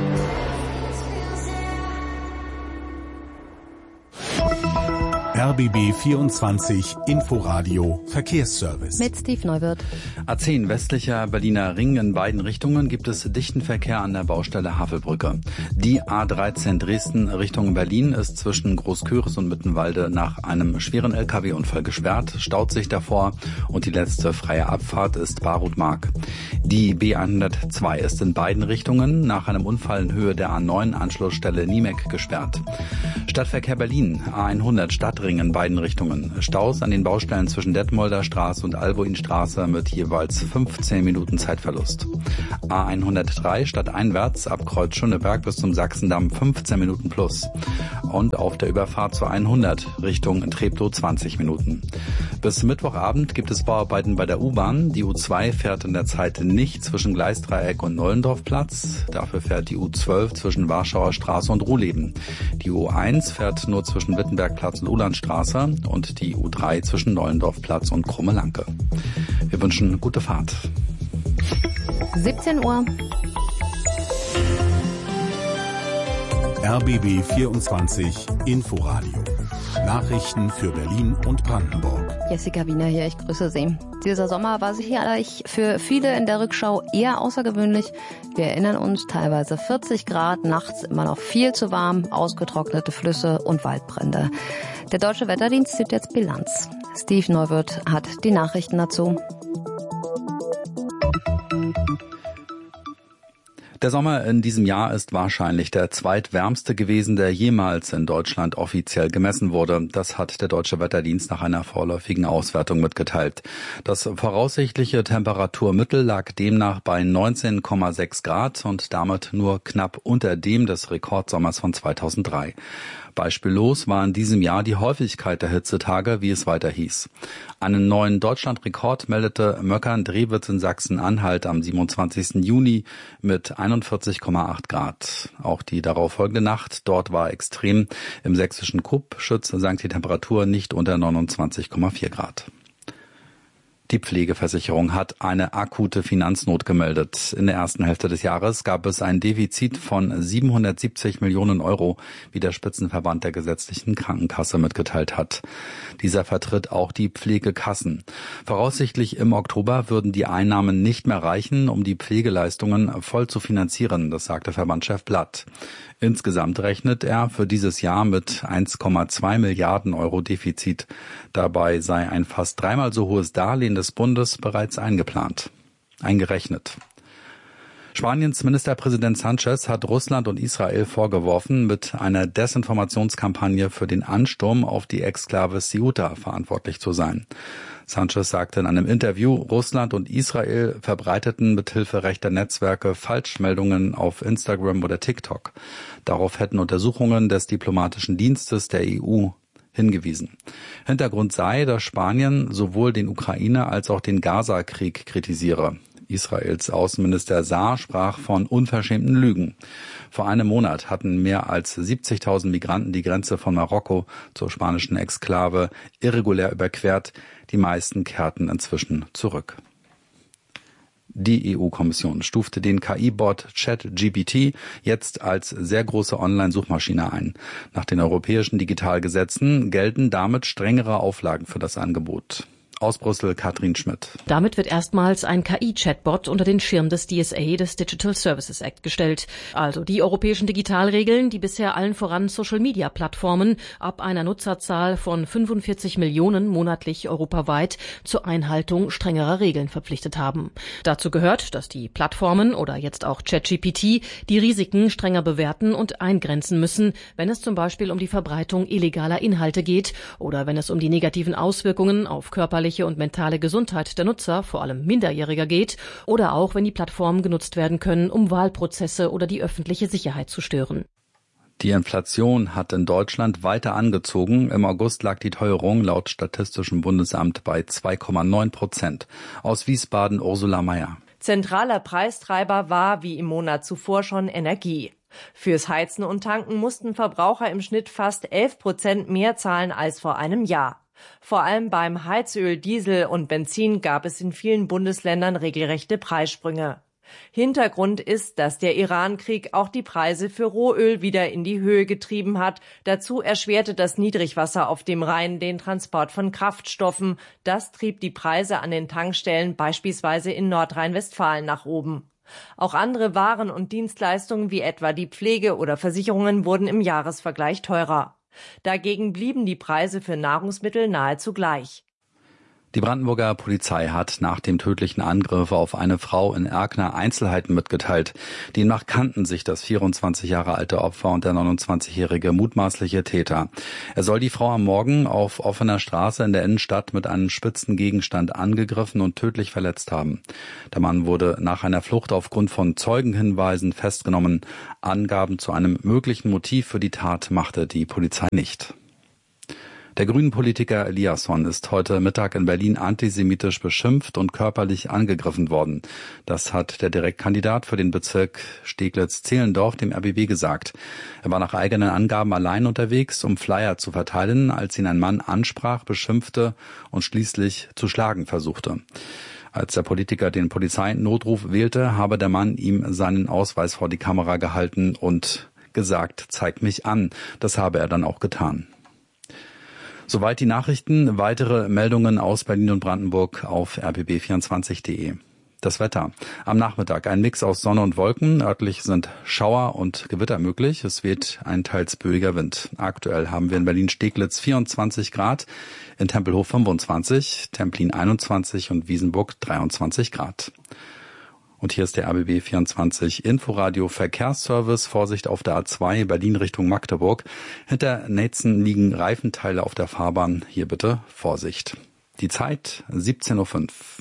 R B B vierundzwanzig Inforadio Verkehrsservice. Mit Steve Neuwirth. A zehn westlicher Berliner Ring in beiden Richtungen gibt es dichten Verkehr an der Baustelle Havelbrücke. Die A dreizehn Dresden Richtung Berlin ist zwischen Großköris und Mittenwalde nach einem schweren L K W-Unfall gesperrt, staut sich davor und die letzte freie Abfahrt ist Barut-Mark. Die B hundertzwei ist in beiden Richtungen nach einem Unfall in Höhe der A neun Anschlussstelle Niemek gesperrt. Stadtverkehr Berlin, A hundert Stadtring in beiden Richtungen. Staus an den Baustellen zwischen Detmolder Straße und Albuinstraße mit jeweils fünfzehn Minuten Zeitverlust. A hundertdrei stadteinwärts ab Kreuz Schöneberg bis zum Sachsendamm fünfzehn Minuten plus. Und auf der Überfahrt zur hundert Richtung Treptow zwanzig Minuten. Bis Mittwochabend gibt es Bauarbeiten bei der U-Bahn. Die U zwei fährt in der Zeit nicht zwischen Gleisdreieck und Nollendorfplatz. Dafür fährt die U zwölf zwischen Warschauer Straße und Ruhleben. Die U eins fährt nur zwischen Wittenbergplatz und Ulandstraße und die U drei zwischen Nollendorfplatz und Krumme-Lanke. Wir wünschen gute Fahrt. siebzehn Uhr. R B B vierundzwanzig Inforadio. Nachrichten für Berlin und Brandenburg. Jessica Wiener hier, ich grüße Sie. Dieser Sommer war sicherlich für viele in der Rückschau eher außergewöhnlich. Wir erinnern uns, teilweise vierzig Grad, nachts immer noch viel zu warm, ausgetrocknete Flüsse und Waldbrände. Der Deutsche Wetterdienst zieht jetzt Bilanz. Steve Neuwirth hat die Nachrichten dazu. Der Sommer in diesem Jahr ist wahrscheinlich der zweitwärmste gewesen, der jemals in Deutschland offiziell gemessen wurde. Das hat der Deutsche Wetterdienst nach einer vorläufigen Auswertung mitgeteilt. Das voraussichtliche Temperaturmittel lag demnach bei neunzehn Komma sechs Grad und damit nur knapp unter dem des Rekordsommers von zweitausenddrei. Beispiellos war in diesem Jahr die Häufigkeit der Hitzetage, wie es weiter hieß. Einen neuen Deutschlandrekord meldete Möckern-Drewitz in Sachsen-Anhalt am siebenundzwanzigsten Juni mit einundvierzig Komma acht Grad. Auch die darauffolgende Nacht dort war extrem. Im sächsischen Kuppschütz sank die Temperatur nicht unter neunundzwanzig Komma vier Grad. Die Pflegeversicherung hat eine akute Finanznot gemeldet. In der ersten Hälfte des Jahres gab es ein Defizit von siebenhundertsiebzig Millionen Euro, wie der Spitzenverband der gesetzlichen Krankenkasse mitgeteilt hat. Dieser vertritt auch die Pflegekassen. Voraussichtlich im Oktober würden die Einnahmen nicht mehr reichen, um die Pflegeleistungen voll zu finanzieren, das sagte Verbandschef Blatt. Insgesamt rechnet er für dieses Jahr mit eins Komma zwei Milliarden Euro Defizit. Dabei sei ein fast dreimal so hohes Darlehen des Bundes bereits eingeplant, eingerechnet. Spaniens Ministerpräsident Sánchez hat Russland und Israel vorgeworfen, mit einer Desinformationskampagne für den Ansturm auf die Exklave Ceuta verantwortlich zu sein. Sánchez sagte in einem Interview, Russland und Israel verbreiteten mithilfe rechter Netzwerke Falschmeldungen auf Instagram oder TikTok. Darauf hätten Untersuchungen des diplomatischen Dienstes der E U hingewiesen. Hintergrund sei, dass Spanien sowohl den Ukraine- als auch den Gaza-Krieg kritisiere. Israels Außenminister Saar sprach von unverschämten Lügen. Vor einem Monat hatten mehr als siebzigtausend Migranten die Grenze von Marokko zur spanischen Exklave irregulär überquert. Die meisten kehrten inzwischen zurück. Die E U-Kommission stufte den K I-Bot ChatGPT jetzt als sehr große Online-Suchmaschine ein. Nach den europäischen Digitalgesetzen gelten damit strengere Auflagen für das Angebot. Aus Brüssel, Katrin Schmidt. Damit wird erstmals ein K I-Chatbot unter den Schirm des D S A, des Digital Services Act, gestellt. Also die europäischen Digitalregeln, die bisher allen voran Social-Media-Plattformen ab einer Nutzerzahl von fünfundvierzig Millionen monatlich europaweit zur Einhaltung strengerer Regeln verpflichtet haben. Dazu gehört, dass die Plattformen oder jetzt auch ChatGPT die Risiken strenger bewerten und eingrenzen müssen, wenn es zum Beispiel um die Verbreitung illegaler Inhalte geht oder wenn es um die negativen Auswirkungen auf körperliche und mentale Gesundheit der Nutzer, vor allem Minderjähriger, geht oder auch, wenn die Plattformen genutzt werden können, um Wahlprozesse oder die öffentliche Sicherheit zu stören. Die Inflation hat in Deutschland weiter angezogen. Im August lag die Teuerung laut Statistischem Bundesamt bei zwei Komma neun Prozent. Aus Wiesbaden Ursula Mayer. Zentraler Preistreiber war, wie im Monat zuvor schon, Energie. Fürs Heizen und Tanken mussten Verbraucher im Schnitt fast elf Prozent mehr zahlen als vor einem Jahr. Vor allem beim Heizöl, Diesel und Benzin gab es in vielen Bundesländern regelrechte Preissprünge. Hintergrund ist, dass der Iran-Krieg auch die Preise für Rohöl wieder in die Höhe getrieben hat. Dazu erschwerte das Niedrigwasser auf dem Rhein den Transport von Kraftstoffen. Das trieb die Preise an den Tankstellen beispielsweise in Nordrhein-Westfalen nach oben. Auch andere Waren und Dienstleistungen wie etwa die Pflege oder Versicherungen wurden im Jahresvergleich teurer. Dagegen blieben die Preise für Nahrungsmittel nahezu gleich. Die Brandenburger Polizei hat nach dem tödlichen Angriff auf eine Frau in Erkner Einzelheiten mitgeteilt. Demnach kannten sich das vierundzwanzig Jahre alte Opfer und der neunundzwanzigjährige mutmaßliche Täter. Er soll die Frau am Morgen auf offener Straße in der Innenstadt mit einem spitzen Gegenstand angegriffen und tödlich verletzt haben. Der Mann wurde nach einer Flucht aufgrund von Zeugenhinweisen festgenommen. Angaben zu einem möglichen Motiv für die Tat machte die Polizei nicht. Der Grünen-Politiker Eliasson ist heute Mittag in Berlin antisemitisch beschimpft und körperlich angegriffen worden. Das hat der Direktkandidat für den Bezirk Steglitz-Zehlendorf dem R B B gesagt. Er war nach eigenen Angaben allein unterwegs, um Flyer zu verteilen, als ihn ein Mann ansprach, beschimpfte und schließlich zu schlagen versuchte. Als der Politiker den Polizeinotruf wählte, habe der Mann ihm seinen Ausweis vor die Kamera gehalten und gesagt, zeig mich an. Das habe er dann auch getan. Soweit die Nachrichten. Weitere Meldungen aus Berlin und Brandenburg auf r b b vierundzwanzig punkt de. Das Wetter. Am Nachmittag ein Mix aus Sonne und Wolken. Örtlich sind Schauer und Gewitter möglich. Es weht ein teils böiger Wind. Aktuell haben wir in Berlin-Steglitz vierundzwanzig Grad, in Tempelhof fünfundzwanzig, Templin einundzwanzig und Wiesenburg dreiundzwanzig Grad. Und hier ist der R B B vierundzwanzig Inforadio Verkehrsservice. Vorsicht auf der A zwei Berlin Richtung Magdeburg. Hinter Netzen liegen Reifenteile auf der Fahrbahn. Hier bitte Vorsicht. Die Zeit siebzehn Uhr fünf.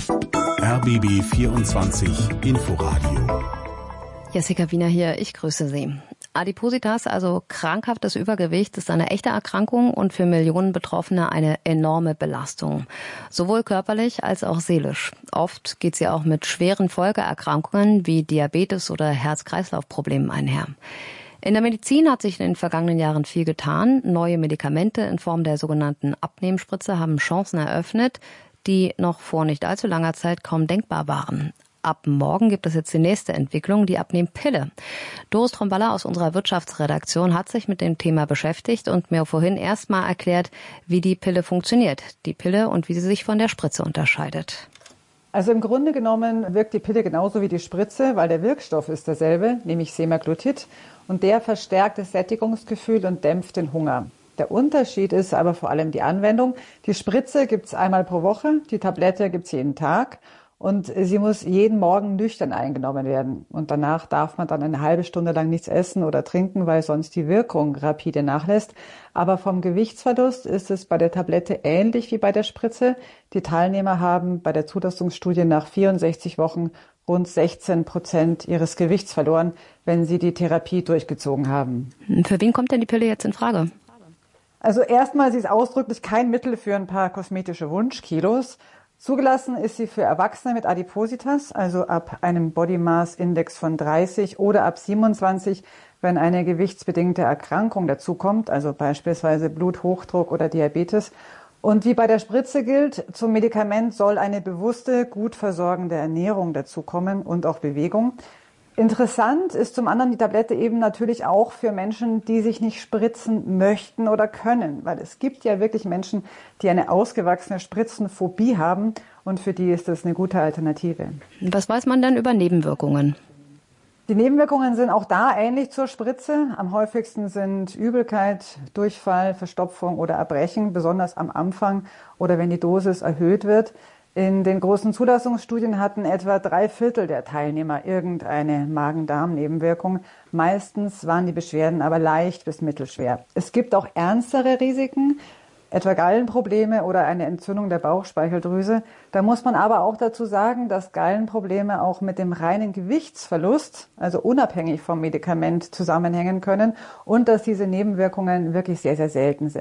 R B B vierundzwanzig Inforadio. Jessica Wiener hier, ich grüße Sie. Adipositas, also krankhaftes Übergewicht, ist eine echte Erkrankung und für Millionen Betroffene eine enorme Belastung. Sowohl körperlich als auch seelisch. Oft geht sie auch mit schweren Folgeerkrankungen wie Diabetes oder Herz-Kreislauf-Problemen einher. In der Medizin hat sich in den vergangenen Jahren viel getan. Neue Medikamente in Form der sogenannten Abnehmspritze haben Chancen eröffnet, die noch vor nicht allzu langer Zeit kaum denkbar waren. Ab morgen gibt es jetzt die nächste Entwicklung, die Abnehmpille. Doris Tromballa aus unserer Wirtschaftsredaktion hat sich mit dem Thema beschäftigt und mir vorhin erst mal erklärt, wie die Pille funktioniert, die Pille und wie sie sich von der Spritze unterscheidet. Also im Grunde genommen wirkt die Pille genauso wie die Spritze, weil der Wirkstoff ist derselbe, nämlich Semaglutid, und der verstärkt das Sättigungsgefühl und dämpft den Hunger. Der Unterschied ist aber vor allem die Anwendung. Die Spritze gibt es einmal pro Woche, die Tablette gibt es jeden Tag. Und sie muss jeden Morgen nüchtern eingenommen werden. Und danach darf man dann eine halbe Stunde lang nichts essen oder trinken, weil sonst die Wirkung rapide nachlässt. Aber vom Gewichtsverlust ist es bei der Tablette ähnlich wie bei der Spritze. Die Teilnehmer haben bei der Zulassungsstudie nach vierundsechzig Wochen rund sechzehn Prozent ihres Gewichts verloren, wenn sie die Therapie durchgezogen haben. Für wen kommt denn die Pille jetzt in Frage? Also erstmal, sie ist ausdrücklich kein Mittel für ein paar kosmetische Wunschkilos. Zugelassen ist sie für Erwachsene mit Adipositas, also ab einem Body Mass Index von dreißig oder ab siebenundzwanzig, wenn eine gewichtsbedingte Erkrankung dazukommt, also beispielsweise Bluthochdruck oder Diabetes. Und wie bei der Spritze gilt, zum Medikament soll eine bewusste, gut versorgende Ernährung dazukommen und auch Bewegung. Interessant ist zum anderen die Tablette eben natürlich auch für Menschen, die sich nicht spritzen möchten oder können, weil es gibt ja wirklich Menschen, die eine ausgewachsene Spritzenphobie haben und für die ist das eine gute Alternative. Was weiß man denn über Nebenwirkungen? Die Nebenwirkungen sind auch da ähnlich zur Spritze. Am häufigsten sind Übelkeit, Durchfall, Verstopfung oder Erbrechen, besonders am Anfang oder wenn die Dosis erhöht wird. In den großen Zulassungsstudien hatten etwa drei Viertel der Teilnehmer irgendeine Magen-Darm-Nebenwirkung. Meistens waren die Beschwerden aber leicht bis mittelschwer. Es gibt auch ernstere Risiken, etwa Gallenprobleme oder eine Entzündung der Bauchspeicheldrüse. Da muss man aber auch dazu sagen, dass Gallenprobleme auch mit dem reinen Gewichtsverlust, also unabhängig vom Medikament, zusammenhängen können und dass diese Nebenwirkungen wirklich sehr, sehr selten sind.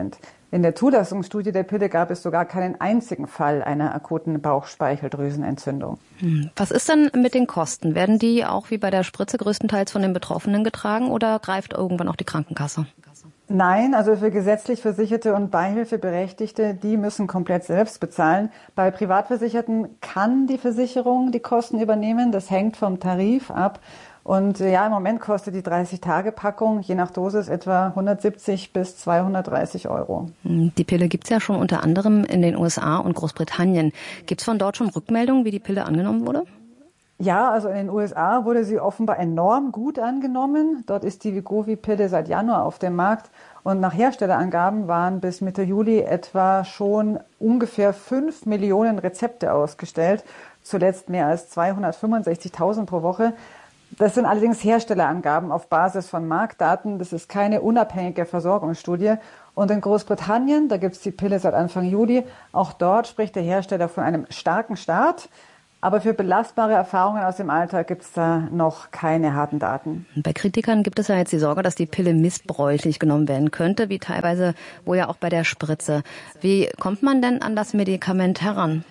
In der Zulassungsstudie der Pille gab es sogar keinen einzigen Fall einer akuten Bauchspeicheldrüsenentzündung. Was ist denn mit den Kosten? Werden die auch wie bei der Spritze größtenteils von den Betroffenen getragen oder greift irgendwann auch die Krankenkasse? Nein, also für gesetzlich Versicherte und Beihilfeberechtigte, die müssen komplett selbst bezahlen. Bei Privatversicherten kann die Versicherung die Kosten übernehmen. Das hängt vom Tarif ab. Und ja, im Moment kostet die dreißig-Tage-Packung je nach Dosis etwa hundertsiebzig bis zweihundertdreißig Euro. Die Pille gibt's ja schon unter anderem in den U S A und Großbritannien. Gibt's von dort schon Rückmeldungen, wie die Pille angenommen wurde? Ja, also in den U S A wurde sie offenbar enorm gut angenommen. Dort ist die Wegovy-Pille seit Januar auf dem Markt. Und nach Herstellerangaben waren bis Mitte Juli etwa schon ungefähr fünf Millionen Rezepte ausgestellt. Zuletzt mehr als zweihundertfünfundsechzigtausend pro Woche. Das sind allerdings Herstellerangaben auf Basis von Marktdaten. Das ist keine unabhängige Versorgungsstudie. Und in Großbritannien, da gibt es die Pille seit Anfang Juli, auch dort spricht der Hersteller von einem starken Start. Aber für belastbare Erfahrungen aus dem Alltag gibt es da noch keine harten Daten. Bei Kritikern gibt es ja jetzt die Sorge, dass die Pille missbräuchlich genommen werden könnte, wie teilweise wohl ja auch bei der Spritze. Wie kommt man denn an das Medikament heran?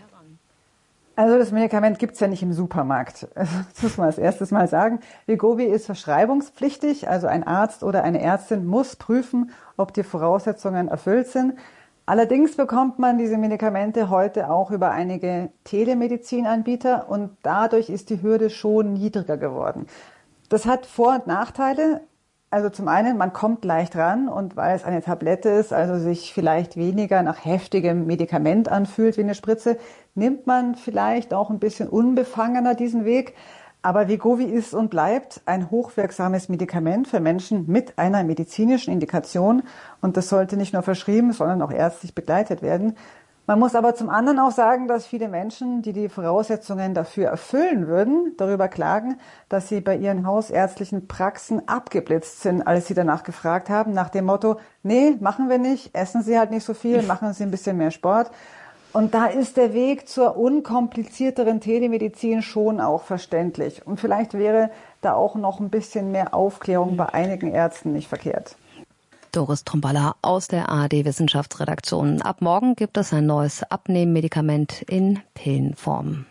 Also das Medikament gibt's ja nicht im Supermarkt. Das muss man als erstes mal sagen. Wegovy ist verschreibungspflichtig, also ein Arzt oder eine Ärztin muss prüfen, ob die Voraussetzungen erfüllt sind. Allerdings bekommt man diese Medikamente heute auch über einige Telemedizinanbieter und dadurch ist die Hürde schon niedriger geworden. Das hat Vor- und Nachteile. Also zum einen, man kommt leicht ran und weil es eine Tablette ist, also sich vielleicht weniger nach heftigem Medikament anfühlt wie eine Spritze, nimmt man vielleicht auch ein bisschen unbefangener diesen Weg. Aber Wegovy ist und bleibt ein hochwirksames Medikament für Menschen mit einer medizinischen Indikation. Und das sollte nicht nur verschrieben, sondern auch ärztlich begleitet werden. Man muss aber zum anderen auch sagen, dass viele Menschen, die die Voraussetzungen dafür erfüllen würden, darüber klagen, dass sie bei ihren hausärztlichen Praxen abgeblitzt sind, als sie danach gefragt haben, nach dem Motto, nee, machen wir nicht, essen Sie halt nicht so viel, machen Sie ein bisschen mehr Sport. Und da ist der Weg zur unkomplizierteren Telemedizin schon auch verständlich. Und vielleicht wäre da auch noch ein bisschen mehr Aufklärung bei einigen Ärzten nicht verkehrt. Doris Tromballa aus der A R D-Wissenschaftsredaktion. Ab morgen gibt es ein neues Abnehmmedikament in Pillenform.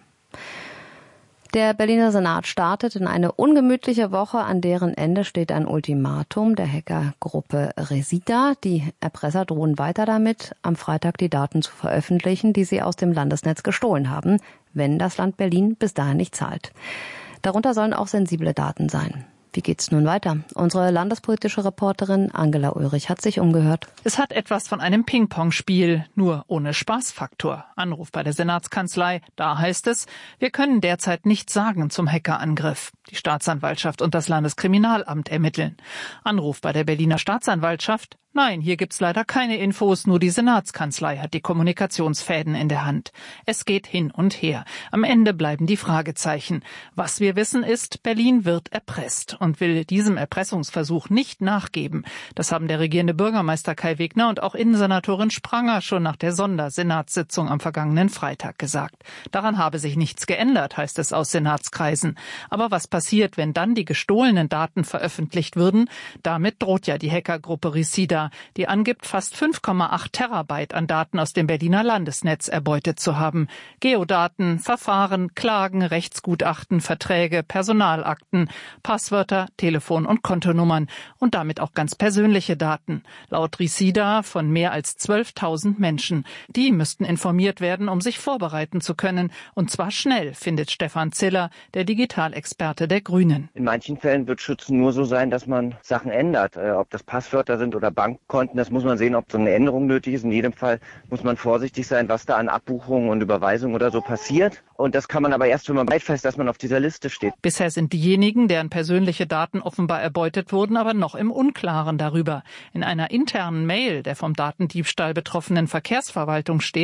Der Berliner Senat startet in eine ungemütliche Woche, an deren Ende steht ein Ultimatum der Hackergruppe Resida. Die Erpresser drohen weiter damit, am Freitag die Daten zu veröffentlichen, die sie aus dem Landesnetz gestohlen haben, wenn das Land Berlin bis dahin nicht zahlt. Darunter sollen auch sensible Daten sein. Wie geht's nun weiter? Unsere landespolitische Reporterin Angela Ulrich hat sich umgehört. Es hat etwas von einem Ping-Pong-Spiel, nur ohne Spaßfaktor. Anruf bei der Senatskanzlei, da heißt es, wir können derzeit nichts sagen zum Hackerangriff. Die Staatsanwaltschaft und das Landeskriminalamt ermitteln. Anruf bei der Berliner Staatsanwaltschaft, nein, hier gibt's leider keine Infos, nur die Senatskanzlei hat die Kommunikationsfäden in der Hand. Es geht hin und her. Am Ende bleiben die Fragezeichen. Was wir wissen ist, Berlin wird erpresst und will diesem Erpressungsversuch nicht nachgeben. Das haben der regierende Bürgermeister Kai Wegner und auch Innensenatorin Spranger schon nach der Sondersenatssitzung am vergangenen Freitag gesagt. Daran habe sich nichts geändert, heißt es aus Senatskreisen. Aber was passiert, wenn dann die gestohlenen Daten veröffentlicht würden? Damit droht ja die Hackergruppe Resida, die angibt, fast fünf Komma acht Terabyte an Daten aus dem Berliner Landesnetz erbeutet zu haben. Geodaten, Verfahren, Klagen, Rechtsgutachten, Verträge, Personalakten, Passwörter, Telefon- und Kontonummern und damit auch ganz persönliche Daten. Laut Resida von mehr als zwölftausend Menschen. Die müssten informiert werden, um sich vorbereiten zu können. Und zwar schnell, findet Stefan Ziller, der Digitalexperte der Grünen. In manchen Fällen wird Schützen nur so sein, dass man Sachen ändert. Äh, ob das Passwörter sind oder Bankkonten, das muss man sehen, ob so eine Änderung nötig ist. In jedem Fall muss man vorsichtig sein, was da an Abbuchungen und Überweisungen oder so passiert. Und das kann man aber erst, wenn man weit fest, dass man auf dieser Liste steht. Bisher sind diejenigen, deren persönliche Daten offenbar erbeutet wurden, aber noch im Unklaren darüber. In einer internen Mail der vom Datendiebstahl betroffenen Verkehrsverwaltung steht: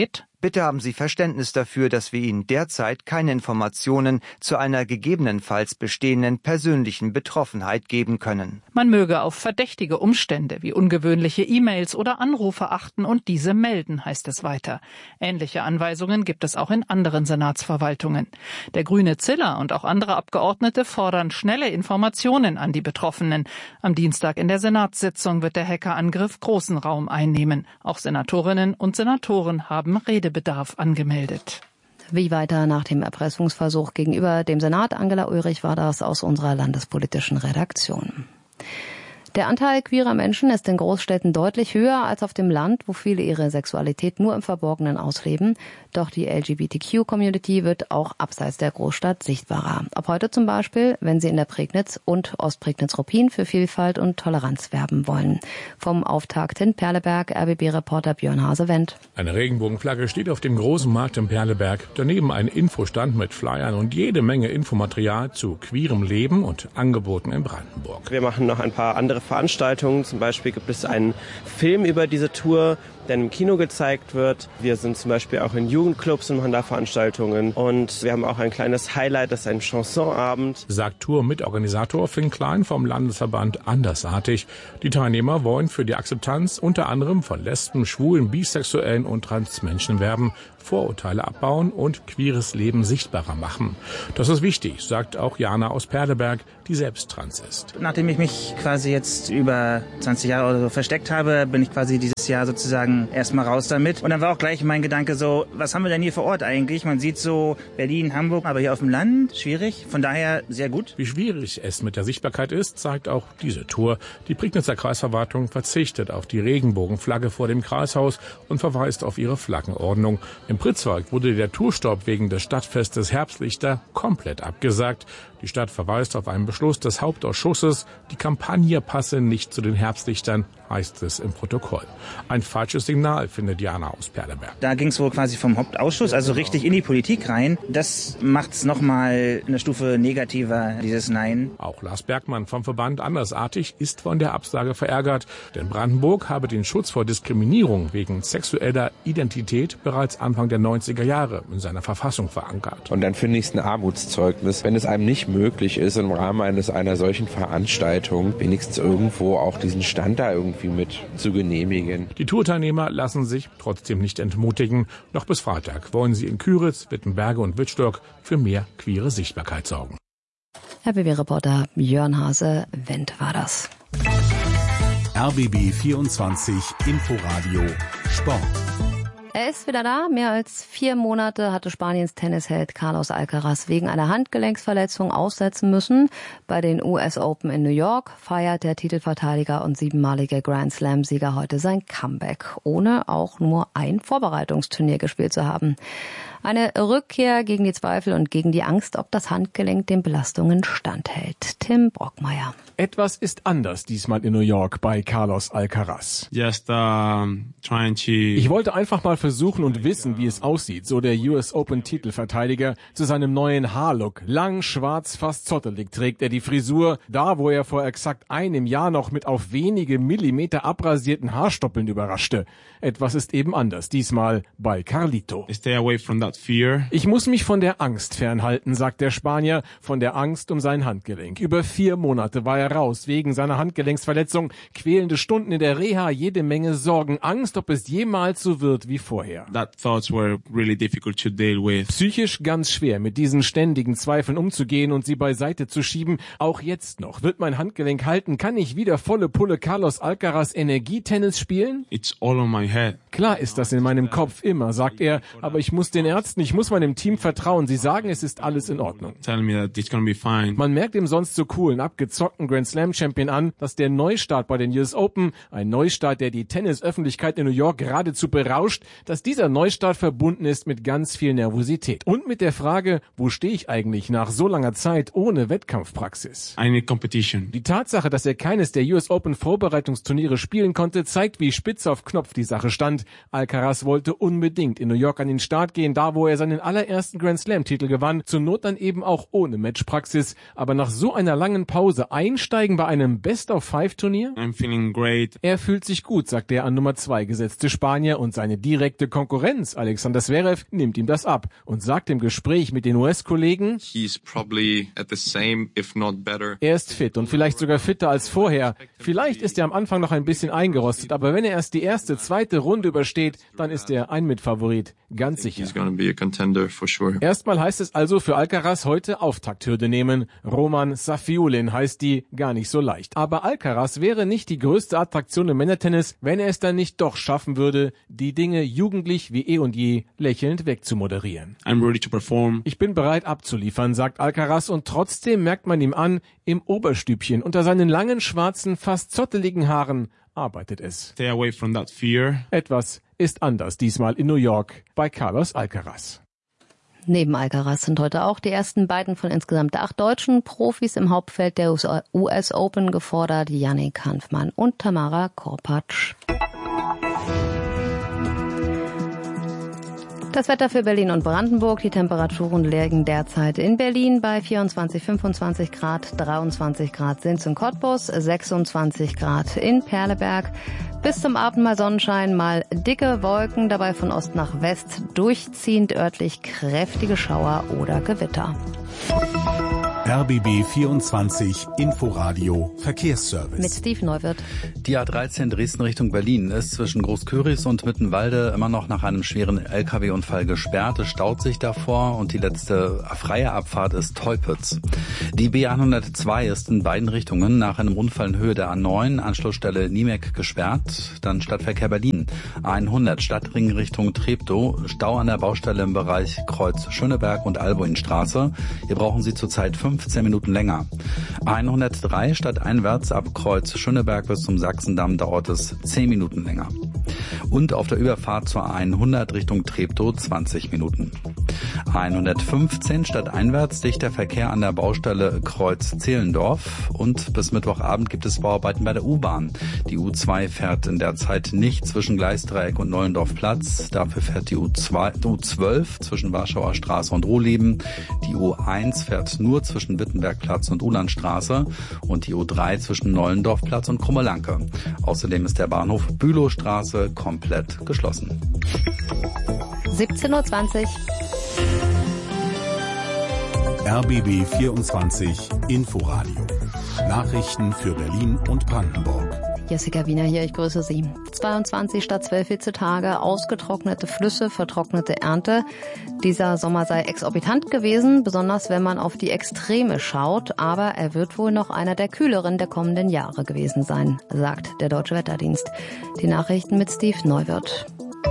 Bitte haben Sie Verständnis dafür, dass wir Ihnen derzeit keine Informationen zu einer gegebenenfalls bestehenden persönlichen Betroffenheit geben können. Man möge auf verdächtige Umstände wie ungewöhnliche E-Mails oder Anrufe achten und diese melden, heißt es weiter. Ähnliche Anweisungen gibt es auch in anderen Senatsverwaltungen. Der grüne Ziller und auch andere Abgeordnete fordern schnelle Informationen an die Betroffenen. Am Dienstag in der Senatssitzung wird der Hackerangriff großen Raum einnehmen. Auch Senatorinnen und Senatoren haben Redebedarf angemeldet. Wie weiter nach dem Erpressungsversuch gegenüber dem Senat? Angela Ulrich war das aus unserer landespolitischen Redaktion. Der Anteil queerer Menschen ist in Großstädten deutlich höher als auf dem Land, wo viele ihre Sexualität nur im Verborgenen ausleben. Doch die L G B T Q-Community wird auch abseits der Großstadt sichtbarer. Ab heute zum Beispiel, wenn sie in der Prignitz und Ostprignitz-Ruppin für Vielfalt und Toleranz werben wollen. Vom Auftakt in Perleberg, R B B-Reporter Björn Hase-Wendt. Eine Regenbogenflagge steht auf dem großen Markt in Perleberg. Daneben ein Infostand mit Flyern und jede Menge Infomaterial zu queerem Leben und Angeboten in Brandenburg. Wir machen noch ein paar andere Veranstaltungen. Zum Beispiel gibt es einen Film über diese Tour, der im Kino gezeigt wird. Wir sind zum Beispiel auch in Jugendclubs und machen da Veranstaltungen. Und wir haben auch ein kleines Highlight, das ist ein Chansonabend. Sagt Tour-Mitorganisator Finn Klein vom Landesverband Andersartig. Die Teilnehmer wollen für die Akzeptanz unter anderem von Lesben, Schwulen, Bisexuellen und Transmenschen werben, Vorurteile abbauen und queeres Leben sichtbarer machen. Das ist wichtig, sagt auch Jana aus Perleberg, die selbst trans ist. Nachdem ich mich quasi jetzt über zwanzig Jahre oder so versteckt habe, bin ich quasi dieses Jahr sozusagen erstmal raus damit. Und dann war auch gleich mein Gedanke so, was haben wir denn hier vor Ort eigentlich? Man sieht so Berlin, Hamburg, aber hier auf dem Land, schwierig. Von daher sehr gut. Wie schwierig es mit der Sichtbarkeit ist, zeigt auch diese Tour. Die Prignitzer Kreisverwaltung verzichtet auf die Regenbogenflagge vor dem Kreishaus und verweist auf ihre Flaggenordnung. Im Pritzwalk wurde der Tourstopp wegen des Stadtfestes Herbstlichter komplett abgesagt. Die Stadt verweist auf einen Beschluss des Hauptausschusses. Die Kampagne passe nicht zu den Herbstlichtern, heißt es im Protokoll. Ein falsches Signal, findet Jana aus Perleberg. Da ging es wohl quasi vom Hauptausschuss, also richtig in die Politik rein. Das macht es nochmal eine Stufe negativer, dieses Nein. Auch Lars Bergmann vom Verband Andersartig ist von der Absage verärgert. Denn Brandenburg habe den Schutz vor Diskriminierung wegen sexueller Identität bereits Anfang der neunziger Jahre in seiner Verfassung verankert. Und dann finde ich es ein Armutszeugnis, wenn es einem nicht möglich ist, im Rahmen eines einer solchen Veranstaltung wenigstens irgendwo auch diesen Stand da irgendwie mit zu genehmigen. Die Tourteilnehmer lassen sich trotzdem nicht entmutigen. Noch bis Freitag wollen sie in Küritz, Wittenberge und Wittstock für mehr queere Sichtbarkeit sorgen. R B B-Reporter Björn Hase-Wendt war das. R B B vierundzwanzig Inforadio Sport. Er ist wieder da. Mehr als vier Monate hatte Spaniens Tennisheld Carlos Alcaraz wegen einer Handgelenksverletzung aussetzen müssen. Bei den U S Open in New York feiert der Titelverteidiger und siebenmalige Grand Slam-Sieger heute sein Comeback, ohne auch nur ein Vorbereitungsturnier gespielt zu haben. Eine Rückkehr gegen die Zweifel und gegen die Angst, ob das Handgelenk den Belastungen standhält. Tim Brockmeier. Etwas ist anders diesmal in New York bei Carlos Alcaraz. Just, uh, trying to ich wollte einfach mal versuchen und wissen, wie es aussieht, so der U S Open Titelverteidiger zu seinem neuen Haarlook. Lang, schwarz, fast zottelig trägt er die Frisur, da wo er vor exakt einem Jahr noch mit auf wenige Millimeter abrasierten Haarstoppeln überraschte. Etwas ist eben anders, diesmal bei Carlito. Stay away from that fear. Ich muss mich von der Angst fernhalten, sagt der Spanier, von der Angst um sein Handgelenk. Über vier Monate war er raus wegen seiner Handgelenksverletzung, quälende Stunden in der Reha, jede Menge Sorgen, Angst, ob es jemals so wird wie vorher. That thoughts were really difficult to deal with. Psychisch ganz schwer, mit diesen ständigen Zweifeln umzugehen und sie beiseite zu schieben. Auch jetzt noch. Wird mein Handgelenk halten? Kann ich wieder volle Pulle Carlos Alcaraz Energietennis spielen? It's all on my head. Klar ist das in meinem Kopf immer, sagt er, aber ich muss den Ärzten, ich muss meinem Team vertrauen. Sie sagen, es ist alles in Ordnung. Tell me that it's gonna be fine. Man merkt dem sonst so coolen, abgezockten Grand Slam Champion an, dass der Neustart bei den U S Open, ein Neustart, der die Tennisöffentlichkeit in New York geradezu berauscht, dass dieser Neustart verbunden ist mit ganz viel Nervosität. Und mit der Frage, wo stehe ich eigentlich nach so langer Zeit ohne Wettkampfpraxis? I need competition. Die Tatsache, dass er keines der U S Open Vorbereitungsturniere spielen konnte, zeigt, wie spitz auf Knopf die Sache stand. Alcaraz wollte unbedingt in New York an den Start gehen, da da wo er seinen allerersten Grand Slam-Titel gewann, zur Not dann eben auch ohne Matchpraxis. Aber nach so einer langen Pause einsteigen bei einem Best-of-Five-Turnier? I'm feeling great. Er fühlt sich gut, sagt der an Nummer zwei gesetzte Spanier, und seine direkte Konkurrenz, Alexander Zverev, nimmt ihm das ab und sagt im Gespräch mit den U S-Kollegen, He's probably at the same, if not better. Er ist fit und vielleicht sogar fitter als vorher. Vielleicht ist er am Anfang noch ein bisschen eingerostet, aber wenn er erst die erste, zweite Runde übersteht, dann ist er ein Mitfavorit, ganz sicher. He's gonna be a contender for sure. Erstmal heißt es also für Alcaraz heute Auftakthürde nehmen. Roman Safiullin heißt die, gar nicht so leicht. Aber Alcaraz wäre nicht die größte Attraktion im Männertennis, wenn er es dann nicht doch schaffen würde, die Dinge jugendlich wie eh und je lächelnd wegzumoderieren. I'm ready to perform. Ich bin bereit abzuliefern, sagt Alcaraz, und trotzdem merkt man ihm an, im Oberstübchen unter seinen langen, schwarzen, fast zotteligen Haaren arbeitet es. Stay away from that fear. Etwas ist anders diesmal in New York bei Carlos Alcaraz. Neben Alcaraz sind heute auch die ersten beiden von insgesamt acht deutschen Profis im Hauptfeld der U S Open gefordert, Yannick Hanfmann und Tamara Korpatsch. Das Wetter für Berlin und Brandenburg. Die Temperaturen liegen derzeit in Berlin bei vierundzwanzig, fünfundzwanzig Grad, dreiundzwanzig Grad sind es in Cottbus, sechsundzwanzig Grad in Perleberg. Bis zum Abend mal Sonnenschein, mal dicke Wolken, dabei von Ost nach West durchziehend örtlich kräftige Schauer oder Gewitter. R B B vierundzwanzig Inforadio Verkehrsservice. Mit Steve Neuwirth. Die A dreizehn Dresden Richtung Berlin ist zwischen Großköris und Mittenwalde immer noch nach einem schweren L K W-Unfall gesperrt. Es staut sich davor und die letzte freie Abfahrt ist Teupitz. Die B hundertzwei ist in beiden Richtungen nach einem Unfall in Höhe der A neun, Anschlussstelle Niemek, gesperrt. Dann Stadtverkehr Berlin. A hundert Stadtring Richtung Treptow. Stau an der Baustelle im Bereich Kreuz Schöneberg und Albuinstraße. Hier brauchen Sie zurzeit fünfzehn Minuten länger. A hundertdrei stadteinwärts ab Kreuz Schöneberg bis zum Sachsendamm dauert es zehn Minuten länger. Und auf der Überfahrt zur A hundert Richtung Treptow zwanzig Minuten. A hundertfünfzehn stadteinwärts dichter Verkehr an der Baustelle Kreuz Zehlendorf. Und bis Mittwochabend gibt es Bauarbeiten bei der U-Bahn. Die U zwei fährt in der Zeit nicht zwischen Gleisdreieck und Neulendorfplatz. Dafür fährt die U zwölf zwischen Warschauer Straße und Rohleben. Die U eins fährt nur zwischen Wittenbergplatz und Ulandstraße und die U drei zwischen Neulendorfplatz und Krummelanke. Außerdem ist der Bahnhof Bülowstraße komplett geschlossen. siebzehn Uhr zwanzig. R B B vierundzwanzig Inforadio. Nachrichten für Berlin und Brandenburg. Jessica Wiener hier, ich grüße Sie. zweiundzwanzig statt zwölf Hitzetage, ausgetrocknete Flüsse, vertrocknete Ernte. Dieser Sommer sei exorbitant gewesen, besonders wenn man auf die Extreme schaut. Aber er wird wohl noch einer der kühleren der kommenden Jahre gewesen sein, sagt der Deutsche Wetterdienst. Die Nachrichten mit Steve Neuwirth.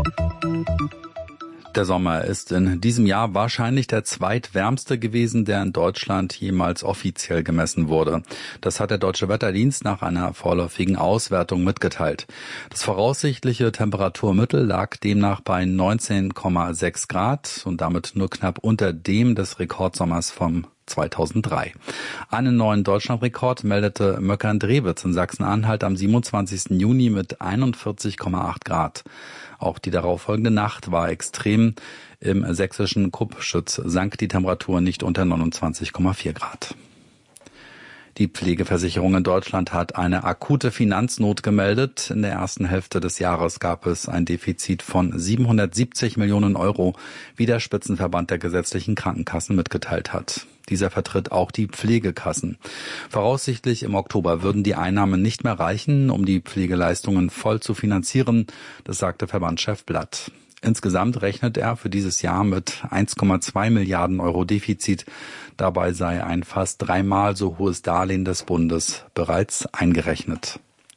Der Sommer ist in diesem Jahr wahrscheinlich der zweitwärmste gewesen, der in Deutschland jemals offiziell gemessen wurde. Das hat der Deutsche Wetterdienst nach einer vorläufigen Auswertung mitgeteilt. Das voraussichtliche Temperaturmittel lag demnach bei neunzehn Komma sechs Grad und damit nur knapp unter dem des Rekordsommers vom zweitausenddrei. Einen neuen Deutschlandrekord meldete Möckern-Drewitz in Sachsen-Anhalt am siebenundzwanzigsten Juni mit einundvierzig Komma acht Grad. Auch die darauffolgende Nacht war extrem. Im sächsischen Kruppschütz sank die Temperatur nicht unter neunundzwanzig Komma vier Grad. Die Pflegeversicherung in Deutschland hat eine akute Finanznot gemeldet. In der ersten Hälfte des Jahres gab es ein Defizit von siebenhundertsiebzig Millionen Euro, wie der Spitzenverband der gesetzlichen Krankenkassen mitgeteilt hat. Dieser vertritt auch die Pflegekassen. Voraussichtlich im Oktober würden die Einnahmen nicht mehr reichen, um die Pflegeleistungen voll zu finanzieren, das sagte Verbandschef Blatt. Insgesamt rechnet er für dieses Jahr mit eins Komma zwei Milliarden Euro Defizit. Dabei sei ein fast dreimal so hohes Darlehen des Bundes bereits eingerechnet.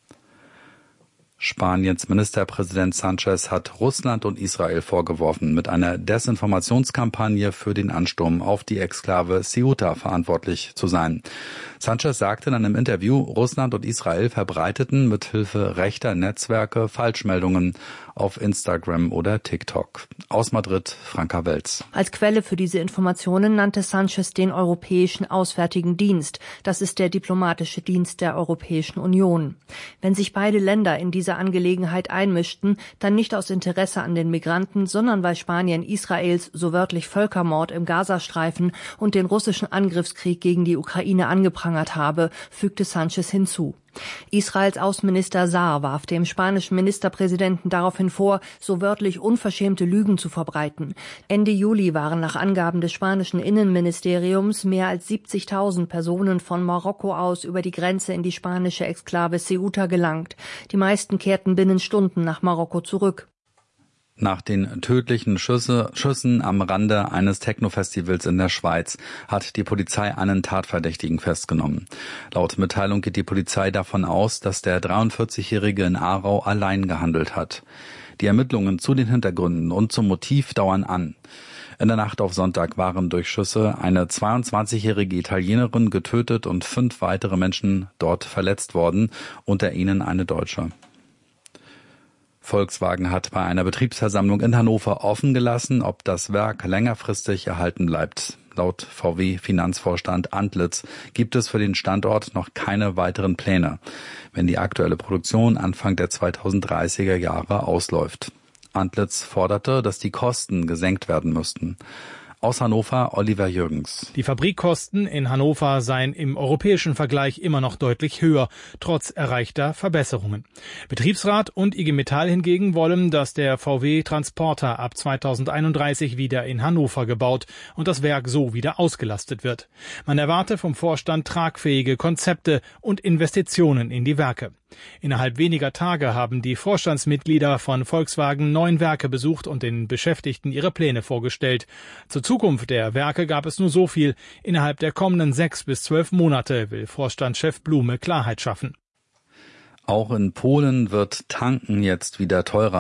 Spaniens Ministerpräsident Sanchez hat Russland und Israel vorgeworfen, mit einer Desinformationskampagne für den Ansturm auf die Exklave Ceuta verantwortlich zu sein. Sanchez sagte in einem Interview, Russland und Israel verbreiteten mithilfe rechter Netzwerke Falschmeldungen auf Instagram oder TikTok. Aus Madrid, Franka Welz. Als Quelle für diese Informationen nannte Sanchez den Europäischen Auswärtigen Dienst. Das ist der diplomatische Dienst der Europäischen Union. Wenn sich beide Länder in diese Angelegenheit einmischten, dann nicht aus Interesse an den Migranten, sondern weil Spanien Israels so wörtlich Völkermord im Gazastreifen und den russischen Angriffskrieg gegen die Ukraine angeprangert habe, fügte Sanchez hinzu. Israels Außenminister Saar warf dem spanischen Ministerpräsidenten daraufhin vor, so wörtlich unverschämte Lügen zu verbreiten. Ende Juli waren nach Angaben des spanischen Innenministeriums mehr als siebzigtausend Personen von Marokko aus über die Grenze in die spanische Exklave Ceuta gelangt. Die meisten kehrten binnen Stunden nach Marokko zurück. Nach den tödlichen Schüsse, Schüssen am Rande eines Techno-Festivals in der Schweiz hat die Polizei einen Tatverdächtigen festgenommen. Laut Mitteilung geht die Polizei davon aus, dass der dreiundvierzigjährige in Aarau allein gehandelt hat. Die Ermittlungen zu den Hintergründen und zum Motiv dauern an. In der Nacht auf Sonntag waren durch Schüsse eine zweiundzwanzigjährige Italienerin getötet und fünf weitere Menschen dort verletzt worden, unter ihnen eine Deutsche. Volkswagen hat bei einer Betriebsversammlung in Hannover offen gelassen, ob das Werk längerfristig erhalten bleibt. Laut V W-Finanzvorstand Antlitz gibt es für den Standort noch keine weiteren Pläne, wenn die aktuelle Produktion Anfang der zweitausenddreißiger Jahre ausläuft. Antlitz forderte, dass die Kosten gesenkt werden müssten. Aus Hannover, Oliver Jürgens. Die Fabrikkosten in Hannover seien im europäischen Vergleich immer noch deutlich höher, trotz erreichter Verbesserungen. Betriebsrat und I G Metall hingegen wollen, dass der V W-Transporter ab zweitausendeinunddreißig wieder in Hannover gebaut und das Werk so wieder ausgelastet wird. Man erwarte vom Vorstand tragfähige Konzepte und Investitionen in die Werke. Innerhalb weniger Tage haben die Vorstandsmitglieder von Volkswagen neun Werke besucht und den Beschäftigten ihre Pläne vorgestellt. Zur Zukunft der Werke gab es nur so viel. Innerhalb der kommenden sechs bis zwölf Monate will Vorstandschef Blume Klarheit schaffen. Auch in Polen wird Tanken jetzt wieder teurer.